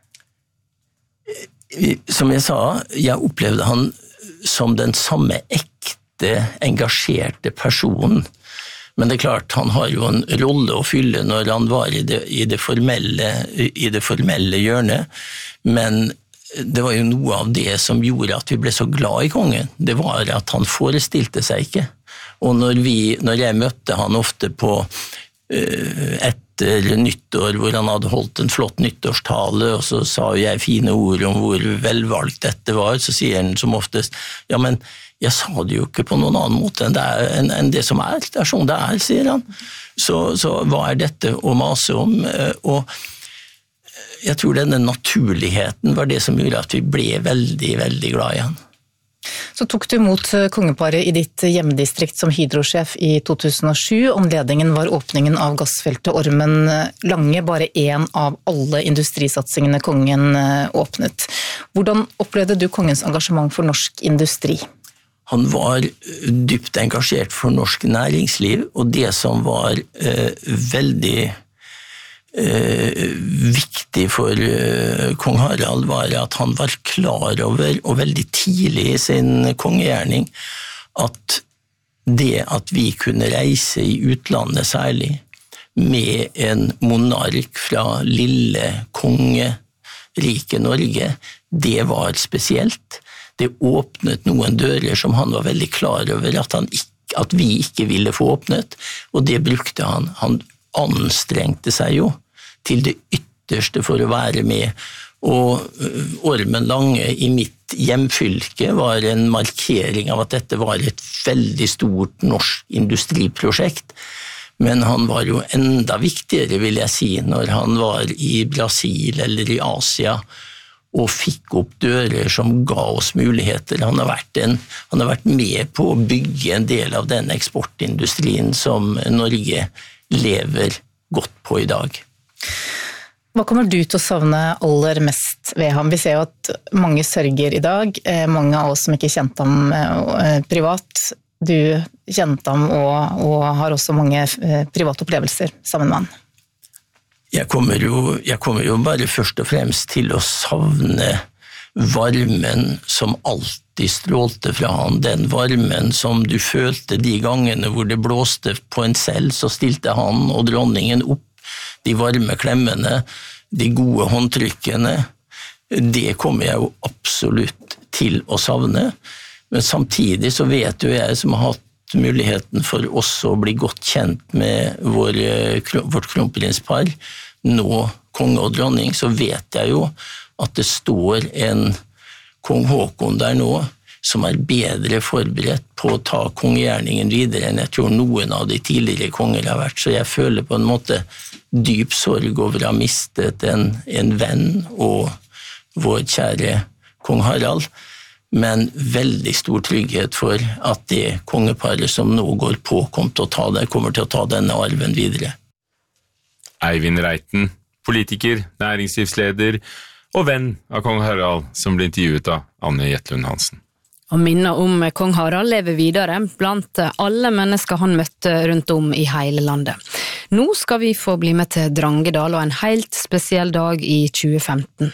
S19: Som jeg sa, jeg opplevde han som den samme ekte, engasjerte personen. Men det er klart, han har jo en rolle å fylle når han var i det, i det, formelle, i det formelle hjørnet, men det var jo noe av det som gjorde at vi ble så glad i kongen. Det var at han forestilte seg ikke. Og når, vi, når jeg møtte han ofte på uh, etter nyttår, hvor han hadde holdt en flott nyttårstale, og så sa jeg fine ord om hvor velvalgt dette var, så sier han som oftest, ja, men jeg sa det jo ikke på noen annen måte enn det, er, enn, enn det som er. Det er sånn det er, sier han. Så, så hva er dette å mase om? Og jeg tror denne naturligheten var det som gjorde at vi ble veldig, veldig glad i han.
S5: Så tok du imot kongeparet i ditt hjemdistrikt som hydrosjef i to tusen og sju. Anledningen var åpningen av gassfeltet Ormen Lange, bare en av alle industrisatsingene kongen åpnet. Hvordan opplevde du kongens engasjement for norsk industri?
S19: Han var dypt engasjert for norsk næringsliv, og det som var eh, veldig eh, viktig for eh, kong Harald var at han var klar over, og veldig tidlig i sin kongegjerning, at det at vi kunne reise i utlandet særlig, med en monark fra lille kongeriket Norge, det var spesielt. Det åpnet noen dører som han var veldig klar over at, han ikke, at vi ikke ville få åpnet, og det brukte han. Han anstrengte seg jo til det ytterste for å være med, og Ormen Lange i mitt hjemfylke var en markering av at dette var et veldig stort norsk industriprosjekt, men han var jo enda viktigere, vil jeg si, når han var i Brasil eller i Asia, og fikk opp dører som ga oss muligheter. Han har vært, en, han har vært med på å bygge en del av den eksportindustrien som Norge lever godt på i dag.
S5: Hva kommer du til å savne aller mest ved ham? Vi ser jo at mange sørger i dag, mange av oss som ikke kjente ham privat. Du kjente ham og, og har også mange private opplevelser sammen med han.
S19: Jeg kommer, jo, jeg kommer jo bare først og fremst til å savne varmen som alltid strålte fra han. Den varmen som du følte de gangene hvor det blåste på en selv, så stilte han og dronningen opp. De varme klemmene, de gode håndtrykkene, det kommer jeg jo absolutt til å savne. Men samtidig så vet jo jeg som har hatt muligheten for også å bli godt kjent med vår, vårt kronprinspar, nå konge og dronning, så vet jeg jo at det står en kong Håkon der nå, som er bedre forberedt på å ta kongegjerningen videre enn jeg tror noen av de tidligere konger har vært. Så jeg føler på en måte dyp sorg over å ha mistet en, en venn og vår kjære kong Harald, men veldig stor trygghet for at det kongeparet som nå går på kommer til å ta det, kommer til å ta denne arven videre.
S2: Eivind Reiten, politiker, næringslivsleder og venn av kong Harald, som ble intervjuet av Anne Jetlund Hansen.
S3: Og minner om kong Harald lever videre blant alle mennesker han møtte rundt om i hele landet. Nå skal vi få bli med til Drangedal og en helt spesiell dag i tjue femten.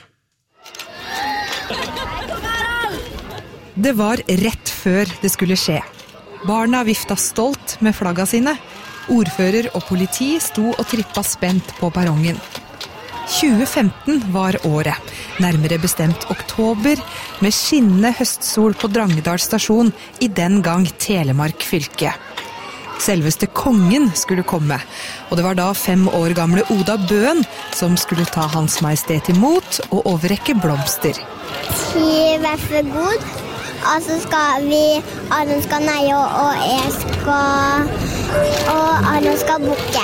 S6: Det var rett før det skulle skje. Barna vifta stolt med flagga sine. Ordfører og politi sto og trippa spent på perrongen. tjue femten var året, nærmere bestemt oktober, med skinnende høstsol på Drangedal stasjon i den gang Telemark fylke. Selveste kongen skulle komme, og det var da fem år gamle Oda Bøen som skulle ta Hans Majestet imot og overrekke blomster.
S22: Vær så god, og så skal vi, Arne skal neie, og jeg skal, og Arne skal bukke.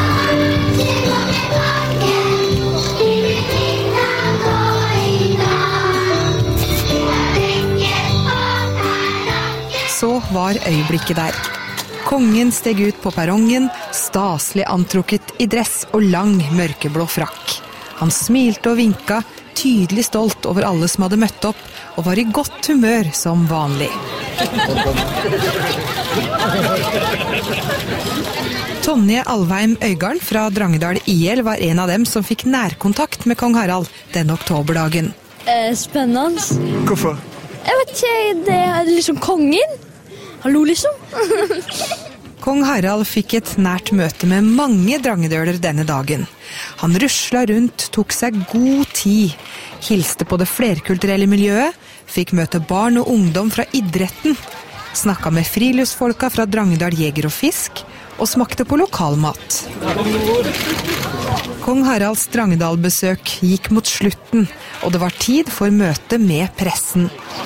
S6: Så var øyeblikket der. Kongen steg ut på perrongen, staselig antrukket i dress og lang mørkeblå frakk. Han smilte og vinka, tydelig stolt over alle som hadde møtt opp, og var i godt humør som vanlig. Tonje Alvheim Øygarden fra Drangedal I L var en av dem som fikk nærkontakt med kong Harald den oktoberdagen.
S14: Eh, spennende.
S6: Hvorfor?
S14: Jeg vet ikke, det er liksom kongen. Hallo, liksom.
S6: Kong Harald fikk et nært møte med mange drangedøler denne dagen. Han rusla rundt, tok seg god tid, hilste på det flerkulturelle miljøet, fikk møte barn og ungdom fra idretten, snakka med friluftsfolka fra Drangedal Jeger og Fisk, og smakte på lokalmat. Kong Haralds Drangedal-besøk gikk mot slutten, og det var tid for møte med pressen.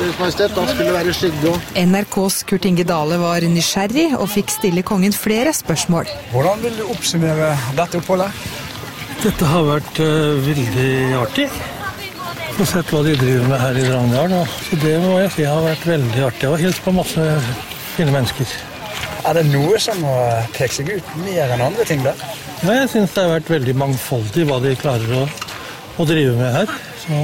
S6: N R K's Kurt Inge Dale var nysgjerrig og fikk stille kongen flere spørsmål.
S23: Hvordan vil du oppsummere dette oppholdet?
S24: Dette har vært uh, veldig artig. Jeg har sett hva de driver med her i Drangedal, så det må jeg si har vært veldig artig. Og hilst på masse fine mennesker.
S23: Er det noe som har pekt seg ut mer enn andre ting der?
S24: Ja, jeg synes det har vært veldig mangfoldig hva de klarer å, å drive med her.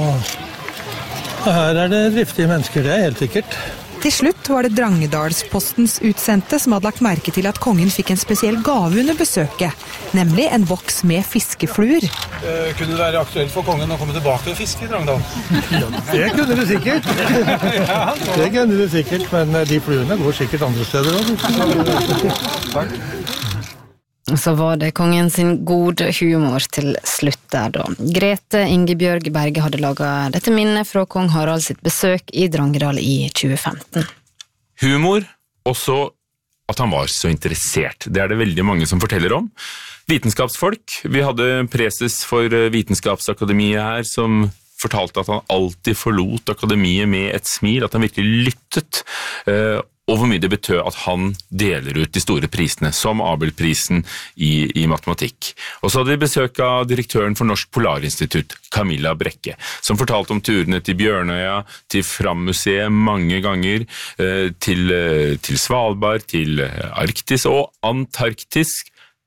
S24: Så her er det driftige mennesker, det er helt sikkert.
S6: Til slutt var det Drangedalspostens utsendte som hadde lagt merke til at kongen fikk en spesiell gave under besøket, nemlig en boks med fiskefluer.
S23: Uh, kunne det være aktuelt for kongen å komme tilbake og fiske i Drangedal?
S24: Ja, det kunne det sikkert. Det kunne det sikkert, men de fluene går sikkert andre steder også.
S23: Takk.
S3: Så var det kongen sin gode humor til slutt der da. Grete Ingebjørg Berge hadde laget dette minnet fra kong Harald sitt besøk i Drangedal i tjue femten.
S2: Humor, og så at han var så interessert. Det er det veldig mange som forteller om. Vitenskapsfolk. Vi hadde preses for Vitenskapsakademiet her, som fortalte at han alltid forlot akademiet med et smil, at han virkelig lyttet, og hvor mye det betød at han deler ut de store prisene, som Abelprisen i, i matematikk. Og så hadde vi besøk av direktøren for Norsk Polarinstitutt, Camilla Brekke, som fortalte om turene til Bjørnøya, til Fram-museet mange ganger, til, til Svalbard, til Arktis og Antarktis,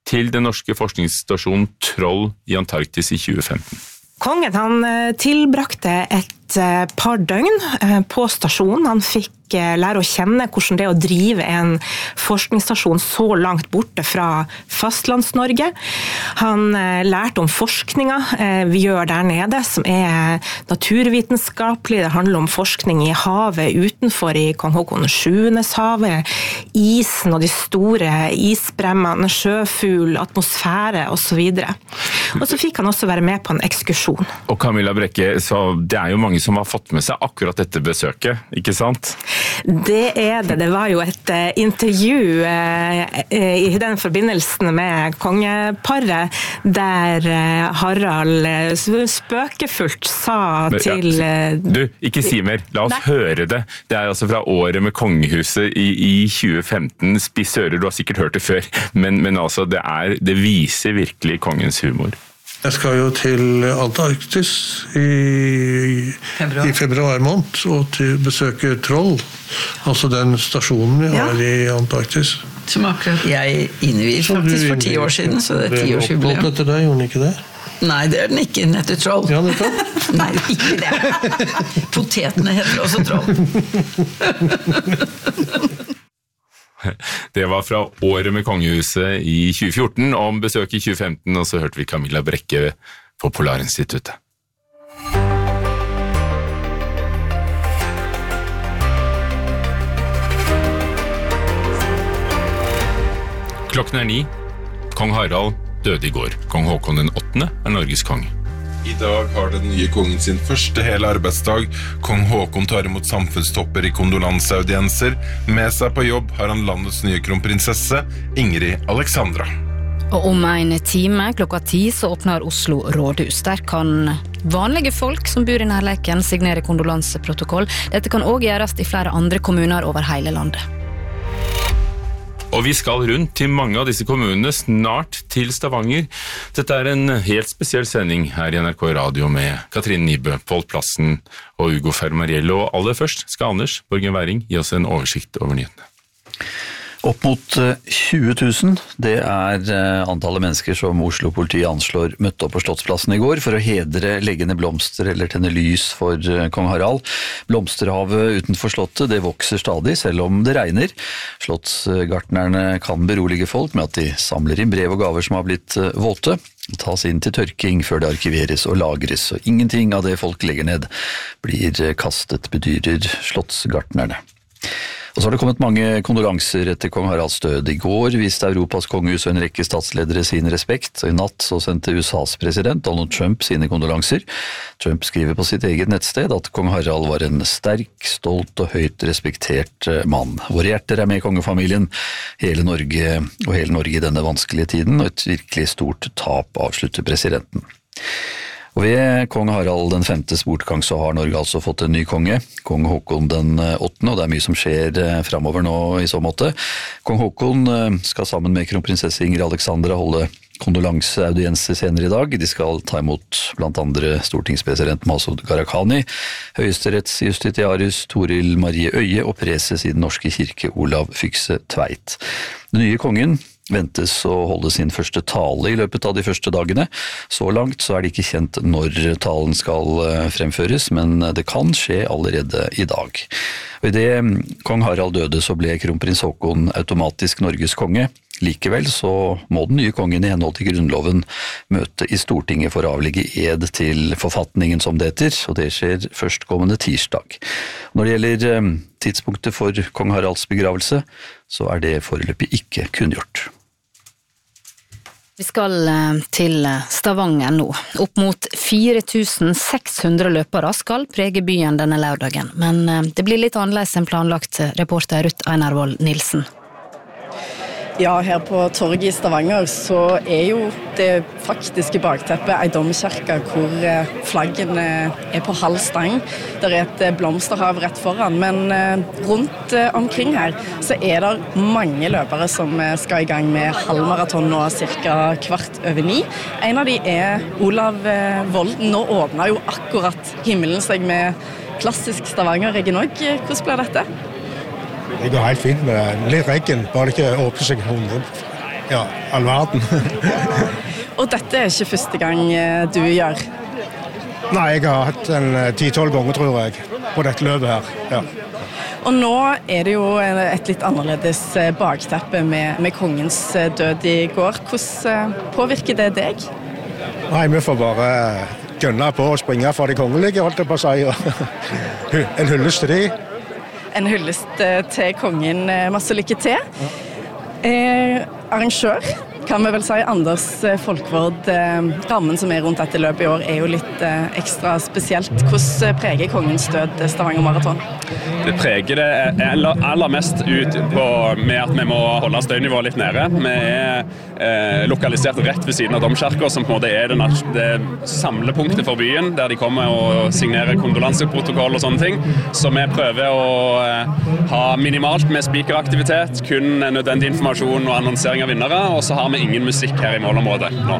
S2: til den norske forskningsstasjonen Troll i Antarktis i tjue femten.
S7: Kongen han tilbrakte et par døgn på stasjonen. Han fikk lære å kjenne hvordan det er å drive en forskningsstasjon så langt borte fra fastlands-Norge. Han lærte om forskninga vi gjør der nede, som er naturvitenskapelig. Det handler om forskning i havet utenfor i Kong Haakon sjuendes havet, isen og de store isbremmene, sjøfugl, atmosfære og så videre. Og så fikk han også være med på en ekskursjon.
S2: Og Camilla Brekke, så det er jo mange som har fått med seg akkurat dette besøket, ikke sant?
S7: Det er det. Det var jo et intervju i den forbindelsen med kongeparet, der Harald spøkefullt sa til...
S2: Du, ikke si mer. La oss Nei. høre det. Det er altså fra året med kongehuset i, i tjue femten. Spiss ører, du har sikkert hørt det før, men, men altså, det, er, det viser virkelig kongens humor.
S24: Jeg skal jo til Antarktis i februar, i februar måned, og til besøke Troll, altså den stasjonen vi har ja. i Antarktis.
S8: Som akkurat jeg innvier faktisk for ti år siden, så det er ti års jubileum.
S24: Det er oppholdt etter deg, gjorde den ikke det?
S8: Nei, det er den ikke, den heter Troll.
S24: Ja, nettopp.
S8: Nei, ikke det. Potetene heter også Troll.
S2: Det var fra året med kongehuset i tjue fjorten, om besøk i tjue femten, og så hørte vi Camilla Brekke på Polarinstituttet. Klokken er ni. Kong Harald døde i går. Kong Haakon den åttende er Norges konge.
S4: I dag har den nye kongen sin første hele arbeidsdag. Kong Haakon tar imot samfunnstopper i kondolanseaudienser. Med seg på jobb har han landets nye kronprinsesse, Ingrid Alexandra.
S3: Og om en time klokka ti så åpner Oslo rådhus. Der kan vanlige folk som bor i nærleiken signere kondolanseprotokoll. Dette kan også gjøres i flere andre kommuner over hele landet.
S2: Og vi skal rundt til mange av disse kommunene, snart til Stavanger. Dette er en helt spesiell sending her i N R K Radio med Katrine Nybø, Pål Plassen og Ugo Fermariello. Og aller først skal Anders Borgen Væring gi oss en oversikt over nyhetene.
S9: Opp mot tjue tusen, det er antallet mennesker som Oslo-politiet anslår møtte opp på Slottsplassen i går for å hedre leggende blomster eller tenne lys for kong Harald. Blomsterhavet utenfor slottet, det vokser stadig, selv om det regner. Slottsgartnerne kan berolige folk med at de samler inn brev og gaver som har blitt våte, tas inn til tørking før det arkiveres og lagres, og ingenting av det folk legger ned blir kastet, bedyrer slottsgartnerne. Og så har det kommet mange kondolanser etter kong Haralds død. I går viste Europas kongehus og en rekke statsledere sin respekt. I natt så sendte U S A's president Donald Trump sine kondolanser. Trump skriver på sitt eget nettsted at kong Harald var en sterk, stolt og høyt respektert mann. Våre hjerter er med kongefamilien, hele Norge og hele Norge i denne vanskelige tiden, og et virkelig stort tap, avslutter presidenten. Og ved kong Harald den femtes bortgang så har Norge altså fått en ny konge, kong Haakon den åttende, og det er mye som skjer fremover nå i så måte. Kong Haakon skal sammen med kronprinsesse Ingrid Alexandra holde kondolanseaudienser senere i dag. De skal ta imot blant andre stortingspresident Masud Gharahkhani, høyesterettsjustitiarius Toril Marie Øye og preses i den norske kirke Olav Fykse Tveit. Den nye kongen ventes å holde sin første tale i løpet av de første dagene. Så langt så er det ikke kjent når talen skal fremføres, men det kan skje allerede i dag. Og i det kong Harald døde så ble kronprins Haakon automatisk Norges konge. Likevel så må den nye kongen i henhold til grunnloven møte i Stortinget for å avlegge ed til forfatningen som det heter, og det skjer førstkommende tirsdag. Når det gjelder tidspunktet for kong Haralds begravelse, så er det foreløpig ikke kunngjort.
S3: Vi skal til Stavanger nå. Opp mot fire tusen seks hundre løpere skal prege byen denne lørdagen, men det blir litt annerledes enn planlagt, reporter Ruth Einarvold Nilsen.
S10: Ja, her på torget i Stavanger så er jo det faktiske bakteppet ei domkirke hvor flaggene er på halv stang. Det er et blomsterhav rett foran, men rundt omkring her så er det mange løpere som skal i gang med halvmaraton nå cirka kvart over ni. En av de er Olav Volden. Nå åpner jo akkurat himmelen seg med klassisk Stavanger Reginogg. Hvordan blir dette?
S25: Det går helt fint med litt regn, bare det ikke åpner seg hundre
S12: ja, all verden.
S10: Og dette er ikke første gang du gjør?
S12: Nei, jeg har hatt en ti-tolv ganger, tror jeg, på dette løpet her. Ja.
S10: Og nå er det jo et litt annerledes bakteppe med, med kongens død i går. Hvordan påvirker det deg?
S12: Nei, vi får bare gønne på og springe for de kongelige, holdt jeg på å si. En hyllest til de.
S10: En hyllest til kongen. Masse lykke til. Eh, arrangør, kan vi vel si, Anders Folkvord. Eh, rammen som er rundt dette løpet i år er jo litt eh, ekstra spesielt. Hvordan preger kongens død Stavanger Maraton?
S13: Det preger det aller, aller mest ut på, med at vi må holde støynivået litt nede. Vi er eh, lokalisert rett ved siden av Domkirken, som på en måte er det, det samlepunktet for byen, der de kommer og signerer kondolanseprotokoll og sånne ting. Så vi prøver å eh, ha minimalt med speakeraktivitet, kun nødvendig informasjon og annonsering av vinnere, og så har vi ingen musikk her i målområdet nå.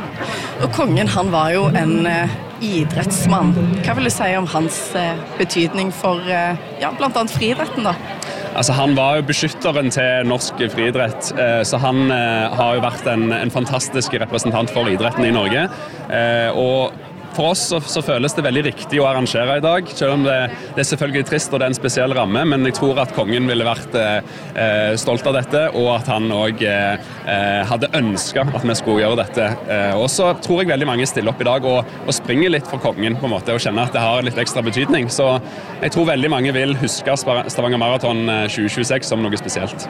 S10: Og kongen, han var jo en uh, idrettsmann. Hva vil du si om hans uh, betydning for uh, ja, blant annet friidretten da?
S13: Altså, han var jo beskytteren til norsk friidrett, uh, så han uh, har jo vært en, en fantastisk representant for idretten i Norge. Uh, og For oss så, så føles det veldig riktig å arrangere i dag, selv om det, det er selvfølgelig trist og det er en spesiell ramme, men jeg tror at kongen ville vært eh, stolt av dette, og at han også eh, hadde ønsket at vi skulle gjøre dette. Eh, og så tror jeg veldig mange stiller opp i dag og, og springer litt for kongen på en måte, og kjenner at det har litt ekstra betydning. Så jeg tror veldig mange vil huske Stavanger Maraton tjue tjueseks som noe spesielt.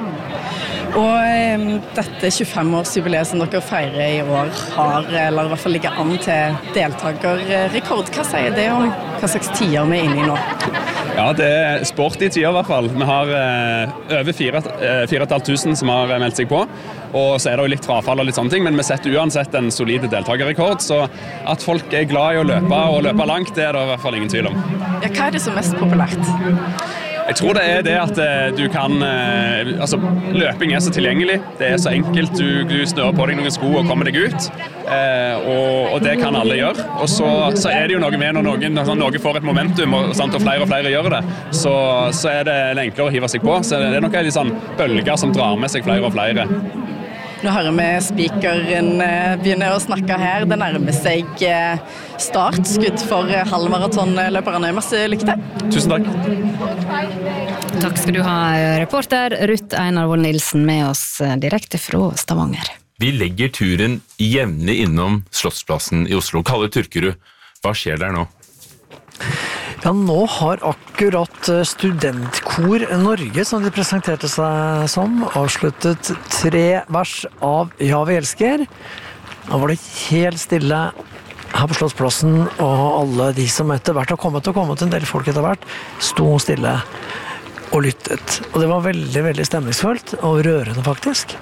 S10: Og eh, dette tjuefem-årsjubileet som dere feirer i år har, eller i hvert fall ligger an til deltakerrekord. Hva sier det om hva slags tider vi er inne i nå?
S13: Ja, det er sporty tider i hvert fall. Vi har eh, over fire og et halvt tusen som har meldt seg på, og så er det jo litt frafall og litt sånne ting, men vi setter uansett en solid deltakerrekord, så at folk er glad i å løpe og løpe langt, det er det i hvert fall ingen tvil om.
S10: Ja, hva er det som er mest populært?
S13: Jeg tror det er det at du kan, altså løping er så tilgjengelig, det er så enkelt, du, du snører på deg noen sko og kommer deg ut, eh, og, og det kan alle gjøre. Og så, så er det jo noe med når noen, når noen får et momentum, og, sant, og flere og flere gjør det, så, så er det enklere å hive seg på. Så det er noen litt sånn bølger som drar med seg flere og flere.
S10: Nå hører vi speakeren begynne å snakke her. Det nærmer seg startskudd for halvmaratonløperne. Masse lykke til.
S13: Tusen takk.
S3: Takk skal du ha, reporter Ruth Einar Vold Nilsen, med oss direkte fra Stavanger.
S2: Vi legger turen jevnlig innom Slottsplassen i Oslo. Kalle Turkerud, hva skjer der nå?
S15: Ja, nå har akkurat Studentkor Norge, som de presenterte seg som, avsluttet tre vers av Ja, vi elsker. Da var det helt stille her på Slottsplassen, og alle de som etter hvert har kommet og kommet, en del folk etter hvert, sto stille og lyttet. Og det var veldig, veldig stemningsfullt, og rørende faktisk.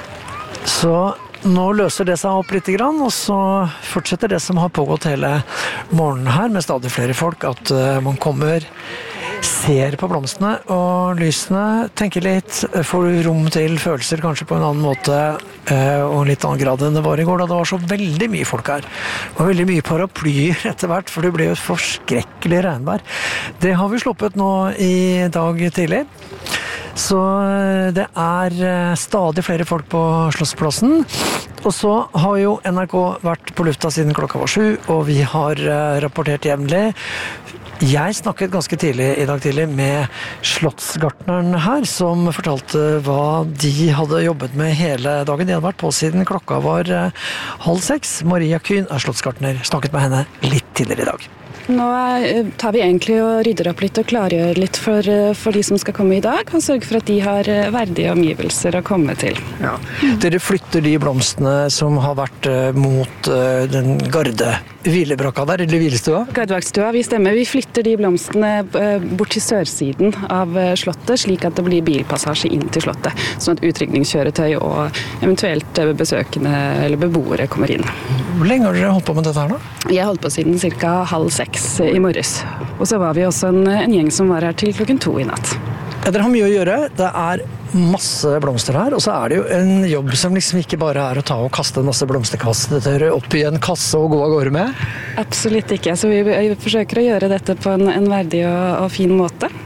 S15: Så nå løser det seg opp litt grann, og så fortsetter det som har pågått hele morgenen her, med stadig flere folk, at man kommer, ser på blomstene og lysene, tenker litt, får rom til følelser kanskje på en annen måte, og en litt annen grad enn det var i går, da det var så veldig mye folk her. Og veldig mye paraplyer etter hvert, for det ble jo et forskrekkelig regnvær. Det har vi sluppet nå i dag tidlig. Så det er stadig flere folk på Slottsplassen. Og så har jo N R K vært på lufta siden klokka var sju, og vi har rapportert jevnlig. Jeg snakket ganske tidlig i dag tidlig med slottsgartneren her, som fortalte hva de hadde jobbet med hele dagen. De hadde vært på siden klokka var halv seks. Maria Kuhn er slottsgartner. Snakket med henne litt tidligere i dag.
S17: Nå tar vi egentlig og rydder opp litt og klargjør litt for, for de som skal komme i dag, og sørger for at de har verdige omgivelser å komme til.
S15: Ja. Dere flytter de blomstene som har vært mot den garde hvilebrakka der, eller hvilestua?
S17: Gardevakstua, vi stemmer. Vi flytter de blomstene bort til sørsiden av slottet, slik at det blir bilpassasje inn til slottet, sånn at utrykningskjøretøy og eventuelt besøkende eller beboere kommer inn.
S15: Hvor lenge har dere holdt på med dette her da?
S17: Jeg har holdt på siden cirka halv seks i morges. Og så var vi også en, en gjeng som var her til klokken to i natt.
S15: Ja, dere har mye å gjøre. Det er masse blomster her, og så er det jo en jobb som liksom ikke bare er å ta og kaste en masse blomsterkasser opp i en kasse og gå av gårde med.
S17: Absolutt ikke. Så vi, vi forsøker å gjøre dette på en, en verdig og, og fin måte.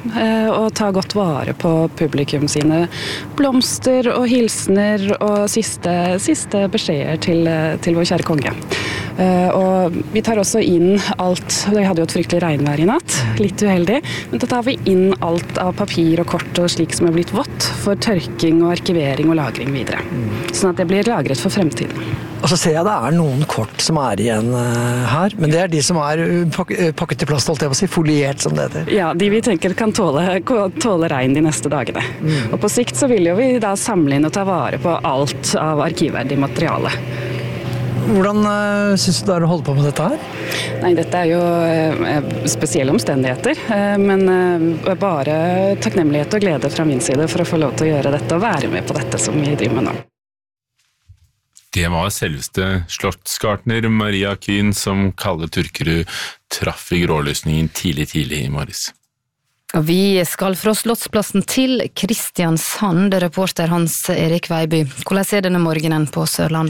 S17: og ta godt vare på publikum sine blomster og hilsener og siste, siste beskjeder til, til vår kjære konge. Og vi tar også inn alt, vi hadde jo et fryktelig regnvær i natt, litt uheldig, men da tar vi inn alt av papir og kort og slik som er blitt vått for tørking og arkivering og lagring videre. Sånn at det blir lagret for fremtiden.
S15: Og så ser jeg det er noen kort som er igjen her, men det er de som er pakket i plast, holdt jeg på å si, foliert som det heter.
S17: Ja, de vi tenker kan tåle, tåle regn de neste dagene. Mm. Og på sikt så vil jo vi da samle inn og ta vare på alt av arkivverdig materiale.
S15: Hvordan uh, synes du det er å holde på med dette her?
S17: Nei, dette er jo uh, spesielle omstendigheter, uh, men uh, bare takknemlighet og glede fra min side for å få lov til å gjøre dette og være med på dette som vi driver med nå.
S2: Det var selveste slottsgartner Maria Kühn som Kalle Turkerud traff i grålysningen tidlig, tidlig i morges.
S3: Og vi skal fra Slottsplassen til Kristiansand, reporter Hans Erik Veiby. Hvordan er denne morgenen på Sørlandet?